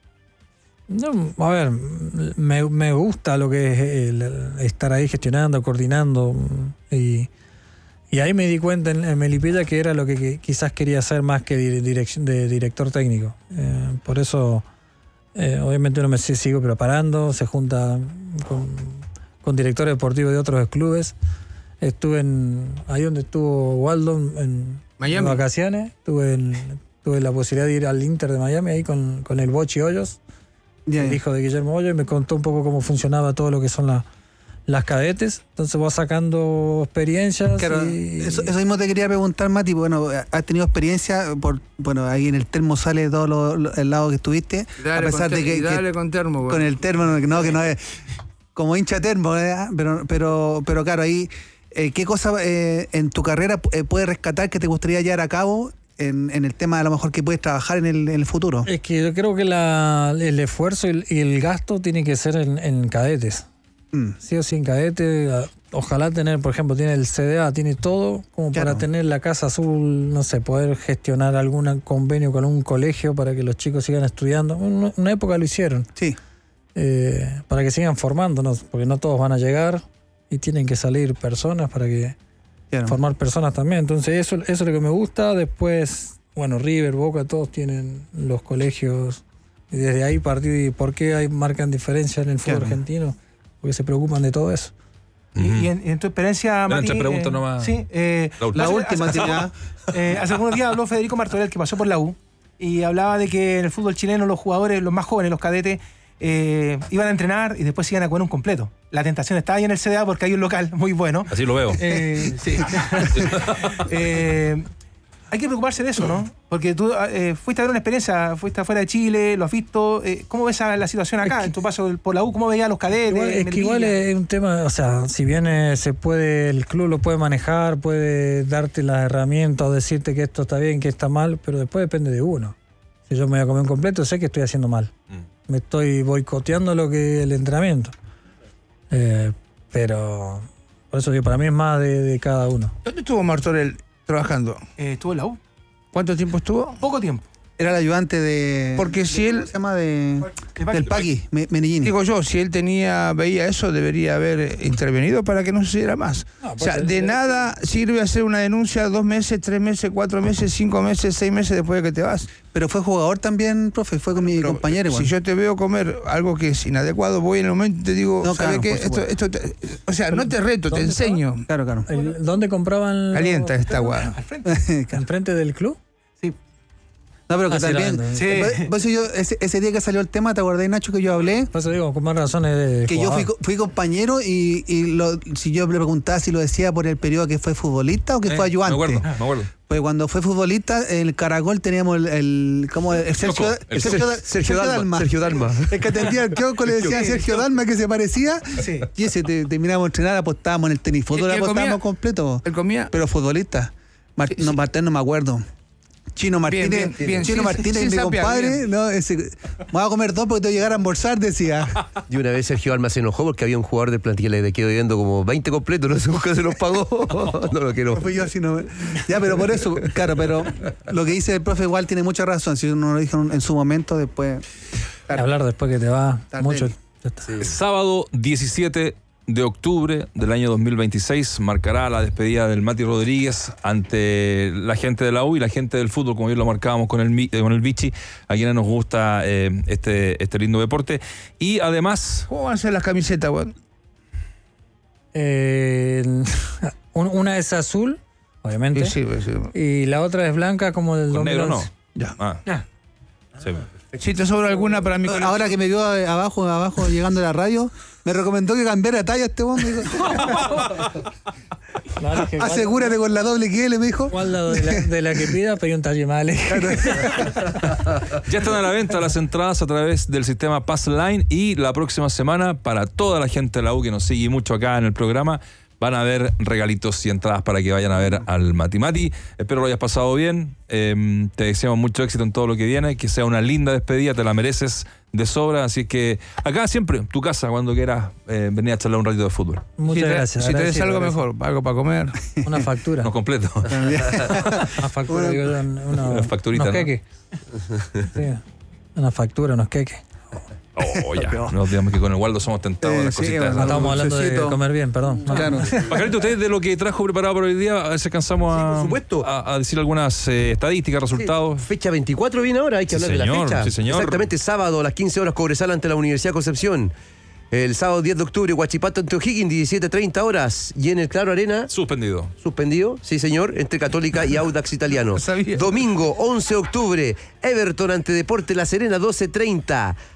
No, a ver, me, me gusta lo que es el- el estar ahí gestionando, coordinando, y, y ahí me di cuenta en, en Melipilla que era lo que, que quizás quería hacer más que di- dirección de director técnico. Eh, por eso, eh, obviamente uno me si- sigo preparando, se junta con, con directores deportivos de otros clubes. Estuve en, ahí donde estuvo Waldo, en, Miami. en vacaciones, tuve, en- tuve la posibilidad de ir al Inter de Miami ahí con, con el Bochi Hoyos, Ya, el ya. hijo de Guillermo Hoyos, y me contó un poco cómo funcionaba todo lo que son la- las cadetes, entonces vas sacando experiencias. Claro, y... eso, eso mismo te quería preguntar, Mati. Bueno, has tenido experiencia, por bueno, ahí en el termo sale todo lo, lo, el lado que estuviste. Dale a pesar con de que, ter- dale que- con termo, güey. con el termo, no, que no es como hincha termo, ¿eh? pero, pero, pero claro, ahí, eh, ¿qué cosa eh, en tu carrera eh, puedes rescatar que te gustaría llevar a cabo en, en el tema a lo mejor que puedes trabajar en el, en el futuro? Es que yo creo que la, el esfuerzo y el, y el gasto tiene que ser en, en cadetes. Mm. Sí o sí, en cadete. a- Ojalá tener, por ejemplo, tiene el C D A, tiene todo como Claro. para tener la Casa Azul, no sé, poder gestionar algún convenio con un colegio para que los chicos sigan estudiando. En una época lo hicieron. Sí. Eh, para que sigan formándonos, porque no todos van a llegar y tienen que salir personas para que Claro. formar personas también. Entonces eso, eso es lo que me gusta. Después, bueno, River, Boca, todos tienen los colegios y desde ahí partir. ¿Y por qué hay, marcan diferencia en el fútbol Claro. argentino? Porque se preocupan de todo eso. Y, y en, en tu experiencia, Dale, Mati, tres preguntas eh, nomás. Sí, eh, La última. La hace- última, hace, ya. eh, hace algunos días habló Federico Martorell, que pasó por la U, y hablaba de que en el fútbol chileno los jugadores, los más jóvenes, los cadetes, eh, iban a entrenar y después iban a comer un completo. La tentación está ahí en el C D A porque hay un local muy bueno. Así lo veo. Eh, sí. Eh, hay que preocuparse de eso, ¿no? Porque tú eh, fuiste a ver una experiencia, fuiste afuera de Chile, lo has visto. Eh, ¿Cómo ves a la situación acá, en tu paso por la U? ¿Cómo veías a los cadetes? Igual- es que Melipilla? igual es un tema, o sea, si bien eh, se puede, el club lo puede manejar, puede darte las herramientas o decirte que esto está bien, que está mal, pero después depende de uno. Si yo me voy a comer un completo, sé que estoy haciendo mal. Me estoy boicoteando lo que el entrenamiento. Eh, pero por eso digo, para mí es más de, de cada uno. ¿Dónde estuvo Martorell trabajando? Eh, estuvo en la U. ¿Cuánto tiempo estuvo? Poco tiempo. Era el ayudante de. Porque si él- ¿Cómo se llama? De, del Paqui, Me- Menellini. Digo yo, si él tenía, veía eso, debería haber intervenido para que no sucediera más. No, o sea, pues, de eh, nada sirve hacer una denuncia dos meses, tres meses, cuatro meses, cinco meses, seis meses después de que te vas. Pero fue jugador también, profe, fue con mi Pero compañero igual. Si yo te veo comer algo que es inadecuado, voy en el momento y te digo, No, ¿sabes claro, qué? por Esto, supuesto. esto te- o sea, no te reto, te ¿Dónde enseño. Claro, claro. El- ¿Dónde compraban? los- Calienta esta agua. ¿Enfrente del club? Sí. No, pero que Ah, sí, también. la vendo, sí. Por- por eso yo, ese, ese día que salió el tema, ¿te acordás, Nacho, que yo hablé? Por eso digo, con más razones de Que yo fui, jugador. co- fui compañero y, y lo- si yo le preguntaba si lo decía por el periodo que fue futbolista o que Eh, fue ayudante. Me acuerdo, me acuerdo. Pues cuando fue futbolista, en el Caracol teníamos el, el ¿cómo? El Sergio, Loco, el el Sergio, Ser- Sergio Dalma, Sergio Dalma. El que atendía el kiosco le decían Sergio Dalma que se parecía. Sí. Y ese te, terminábamos de entrenar, apostábamos en el tenis fútbol, ¿Y él apostábamos comía? completo. Él comía. Pero futbolista. Mar- Sí, no, sí. Martín no me acuerdo. Chino Martínez, bien, bien, Chino sin- Martínez, sin mi sapear, compadre, bien. no, ese, me voy a comer dos porque te voy a llegar a almorzar, decía. Y una vez Sergio Alma se enojó porque había un jugador del plantilla que le quedó viendo como veinte completos, no sé por qué se los pagó. No lo quiero. No fui yo, sino. Ya, pero por eso, claro, pero lo que dice el profe igual tiene mucha razón. Si uno lo dijo en su momento, después. Hablar después que te va Tardelli. mucho. ya está. Sábado diecisiete de octubre del año dos mil veintiséis marcará la despedida del Mati Rodríguez ante la gente de la U y la gente del fútbol, como bien lo marcábamos con el, Mi- eh, con el Vichy, a quienes nos gusta eh, este, este lindo deporte. Y además, ¿Cómo van a ser las camisetas, weón? Eh, un- una es azul, obviamente, Sí, sí, sí. y la otra es blanca como del con negro no. dos mil once. Ya. Ah, Ya. sí. Si te sobra alguna para mi colección. Ahora que me vio eh, abajo, abajo llegando a la radio, me recomendó que cambiara talla este hombre. Me dijo, Vale, que igual- asegúrate con la doble que él, me dijo. igual la de, la, de la que pida, pedí un talle mal. Ya están a la venta las entradas a través del sistema Pass Line y la próxima semana, para toda la gente de la U que nos sigue mucho acá en el programa, van a haber regalitos y entradas para que vayan a ver al Mati Mati. Espero lo hayas pasado bien. Eh, te deseamos mucho éxito en todo lo que viene. Que sea una linda despedida, te la mereces de sobra. Así que acá siempre, tu casa, cuando quieras eh, venir a charlar un ratito de fútbol. Muchas si te, gracias. Si te des agradecido, algo agradecido. mejor, algo para comer. Una factura. No completo. Una factura, digo yo, uno- Una facturita, unos ¿no? queques. Sí, una factura, unos queques. Oh, ya. No digamos que con el Waldo somos tentados de Eh, las sí, cositas. bueno. No estábamos hablando de dulcecito. comer bien, perdón. No. Claro. Pajarito, usted de lo que trajo preparado para hoy día, a ver si alcanzamos a, por supuesto. a, a decir algunas eh, estadísticas, resultados. Fecha veinticuatro viene ahora, hay que Sí, hablar de señor, la fecha. sí, señor. Exactamente, sábado a las quince horas, Cobresal ante la Universidad de Concepción. El sábado diez de octubre, Huachipato ante O'Higgins, diecisiete treinta horas. Y en el Claro Arena, Suspendido. suspendido, sí señor, entre Católica y Audax Italiano. Sabía. Domingo once de octubre, Everton ante Deporte La Serena, doce treinta.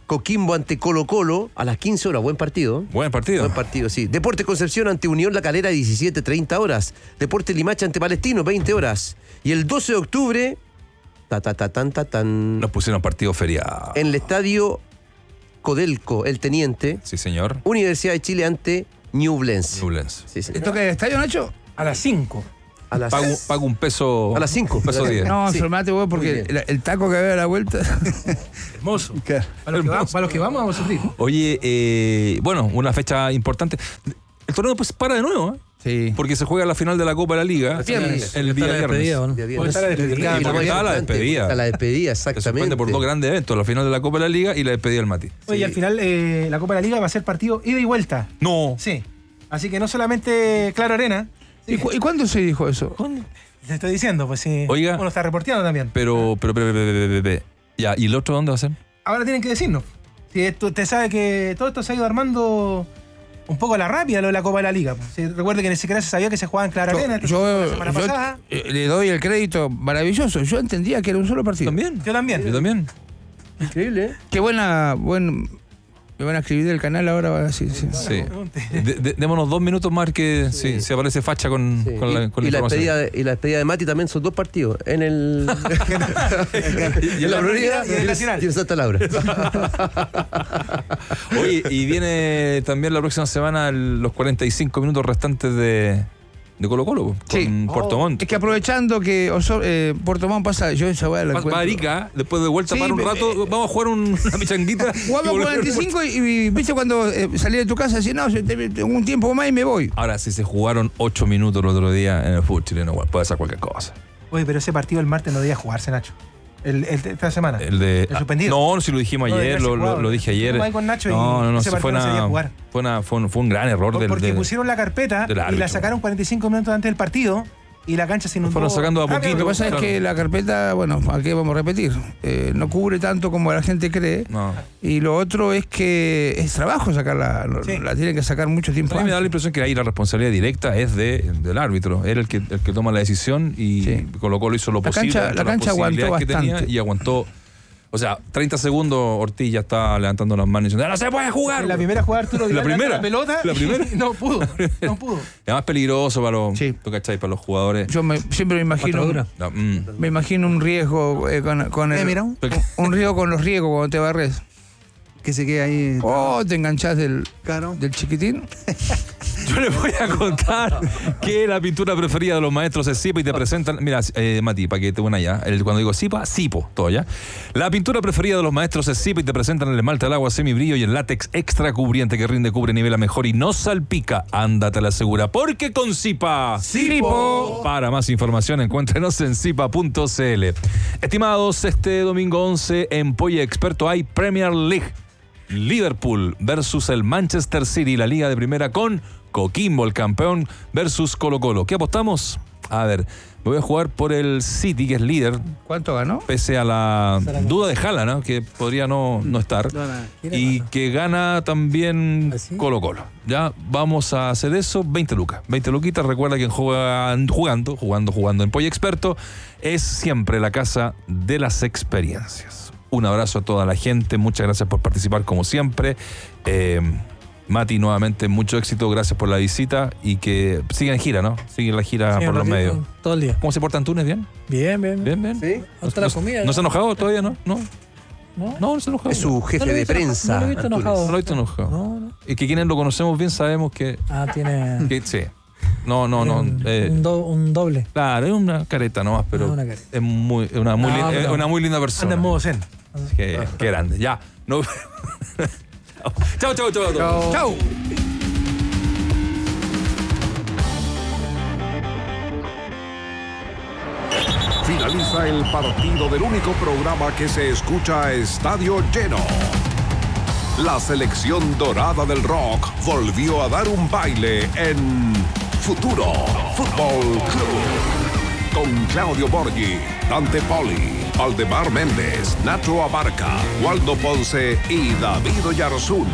Coquimbo ante Colo Colo a las quince horas. Buen partido. Buen partido. Buen partido, sí. Deporte Concepción ante Unión La Calera, diecisiete treinta horas. Deporte Limache ante Palestino, veinte horas. Y el doce de octubre, ta, ta, ta, tan, ta, tan, Nos pusieron partido feriado. en el estadio Codelco, el Teniente. Sí, señor. Universidad de Chile ante Ñublense. Ñublense. Sí, señor. ¿Esto qué es el estadio, Nacho? A las cinco. A las Pago, pago un peso. A las cinco. Un peso diez. No, Sí. enfermate vos, porque Muy el, el taco que había a la vuelta. Hermoso. Para los, que va- para los que vamos, vamos a sufrir. Oye, eh, bueno, una fecha importante. El torneo pues para de nuevo, ¿eh? Sí. Porque se juega la final de la Copa de la Liga Viernes. el día Está la despedida, viernes. ¿no? Día viernes. Porque está la despedida. Y porque estaba la Importante, despedida. está la despedida, Se suspende exactamente. por dos grandes eventos, la final de la Copa de la Liga y la despedida del Mati. Oye, al final eh, la Copa de la Liga va a ser partido ida y vuelta. No. Sí. Así que no solamente Claro Arena. ¿Y, cu- y cuándo se dijo eso? Te estoy diciendo, pues sí. Oiga. Bueno, está reporteando también. Pero, pero, pero, pero, pero, pero, pero. Ya, ¿y el otro dónde va a ser? Ahora tienen que decirnos. Si esto, usted sabe que todo esto se ha ido armando un poco a la rápida, lo de la Copa de la Liga. Si recuerde que ni siquiera se sabía que se jugaba en Claro Arena. Yo, la yo- semana yo, pasada. eh, le doy el crédito maravilloso. Yo entendía que era un solo partido. ¿También? Yo también. Yo también. Increíble, ¿eh? Qué buena, buen, me van a escribir del canal ahora, va a decir, sí. Sí. De- de- démonos dos minutos más que sí, se aparece facha con, Sí. con la, y, con la y la información. despedida de, y la despedida de Mati también son dos partidos. En el. Y en la Florida y en el Nacional. y en Santa Laura. Oye, y viene también la próxima semana el- los cuarenta y cinco minutos restantes de, de Colo Colo, con Sí. Puerto Montt. Es que aprovechando que Oso- eh, Puerto Montt pasa, yo esa weá la Va- encuentro. va a Arica, después de vuelta Sí, para un me- rato, vamos a jugar un- una pichanguita. y Jugamos volver cuarenta y de cinco y, y viste cuando eh, salí de tu casa así, no, yo te- tengo un tiempo más y me voy. Ahora, si se jugaron ocho minutos el otro día en el fútbol chileno, bueno, puede ser cualquier cosa. Oye, pero ese partido el martes no debía jugarse, Nacho. El, el- esta semana. El de. El suspendido. No, si lo dijimos No, ayer, debería lo, ser lo- jugado. lo dije ayer. Estuvimos ahí con Nacho y no, no, no, ese sí, fue, partido no se debía una, jugar. fue, una, fue, un, fue un gran error del. Porque del- pusieron la carpeta del y árbitro. la sacaron cuarenta y cinco minutos antes del partido y la cancha se inundó. fueron sacando a rápido. poquito. Lo que pasa Claro. es que la carpeta, bueno, aquí vamos a repetir, eh, no cubre tanto como la gente cree. No. Y lo otro es que es trabajo sacarla, lo- Sí. la tienen que sacar mucho tiempo A mí me da antes. la impresión que ahí la responsabilidad directa es de, del árbitro. Era el que, el que toma la decisión y Sí. Colo Colo hizo lo La posible. cancha- dentro la de las cancha aguantó posibilidades que tenía bastante. y aguantó. O sea, treinta segundos Ortiz ya está levantando las manos y diciendo, ¡no se puede jugar! En la primera jugada Arturo ¿La Vidal gana primera? la pelota. ¿La primera? y no pudo. No pudo. Es más peligroso para los, Sí. ¿tú cachai? Para los jugadores. Yo me- siempre me imagino, Patadura. No, mm. me imagino un riesgo eh, con, con el- Eh, mira, un- un riesgo con los riesgos cuando te barres. que se quede ahí. Oh, te enganchás del, Claro. del chiquitín. Yo les voy a contar que la pintura preferida de los maestros es Sipa y te presentan. Mira, eh, Mati, para que te una ya. El, cuando digo Sipa, Sipo, todo ya. La pintura preferida de los maestros es Sipa y te presentan el esmalte al agua semibrillo y el látex extra cubriente que rinde, cubre, nivela mejor y no salpica. Ándate a la segura, porque con Sipa. Sipo. Para más información, encuéntrenos en sipa punto c l. Estimados, este domingo once en Polla Experto hay Premier League. Liverpool versus el Manchester City, la liga de primera con Coquimbo, el campeón, versus Colo Colo. ¿Qué apostamos? A ver, me voy a jugar por el City, que es líder, ¿Cuánto ganó? pese a la duda de Haaland, ¿no? Que podría no, no estar. Y que gana también Colo Colo. Ya vamos a hacer eso, veinte lucas. veinte luquitas, recuerda que juega, jugando, jugando, jugando en Polla Experto, es siempre la casa de las experiencias. Un abrazo a toda la gente, muchas gracias por participar como siempre. Eh, Mati, nuevamente mucho éxito, gracias por la visita y que sigan en gira, ¿no? Sigan la gira Sí, por un los ratito, medios. Todo el día. ¿Cómo se porta Antunes? ¿Bien? Bien, bien. Bien, bien. ¿Sí? Hasta la comida. ¿No se ha enojado todavía, no? No, ¿No? no, no se ha enojado. Es su jefe No lo he de visto prensa. enojado, no lo he visto Antunes. enojado. No lo he visto enojado. No, no. Y que quienes lo conocemos bien sabemos que, Ah, tiene que sí. No, no, no. un, eh, un do- un doble. claro, es una careta nomás, pero Ah, una careta. es muy, es una muy, No, lin- es pero- una muy linda Anda persona. en modo zen. Qué, qué grande. Ya. No. Chao, chao, chao. Chao. Chau. Finaliza el partido del único programa que se escucha a estadio lleno. La selección dorada del rock volvió a dar un baile en Futuro Fútbol Club. Con Claudio Borghi, Dante Poli, Aldemar Méndez, Nacho Abarca, Waldo Ponce y David Oyarzún.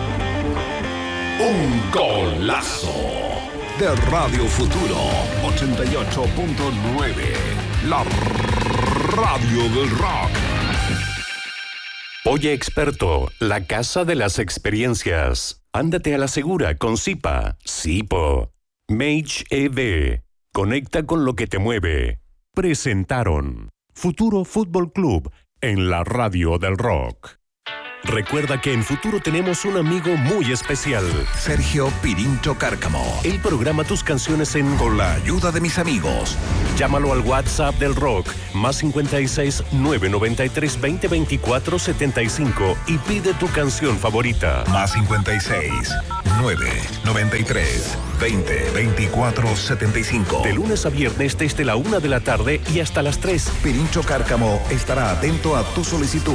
Un golazo de Radio Futuro ochenta y ocho punto nueve. La radio del rock. Oye Experto, la casa de las experiencias. Ándate a la segura con Zipa. Zipo. Mage E V. Conecta con lo que te mueve. Presentaron Futuro Fútbol Club en la radio del rock. Recuerda que en Futuro tenemos un amigo muy especial. Sergio Pirincho Cárcamo. Él programa tus canciones en Con la ayuda de mis amigos. Llámalo al WhatsApp del rock, más cincuenta y seis, nueve noventa y tres, veinte, veinticuatro, setenta y cinco y pide tu canción favorita. Más cincuenta y seis, nueve noventa y tres, veinte, veinticuatro, setenta y cinco. De lunes a viernes desde la una de la tarde y hasta las tres. Pirincho Cárcamo estará atento a tu solicitud.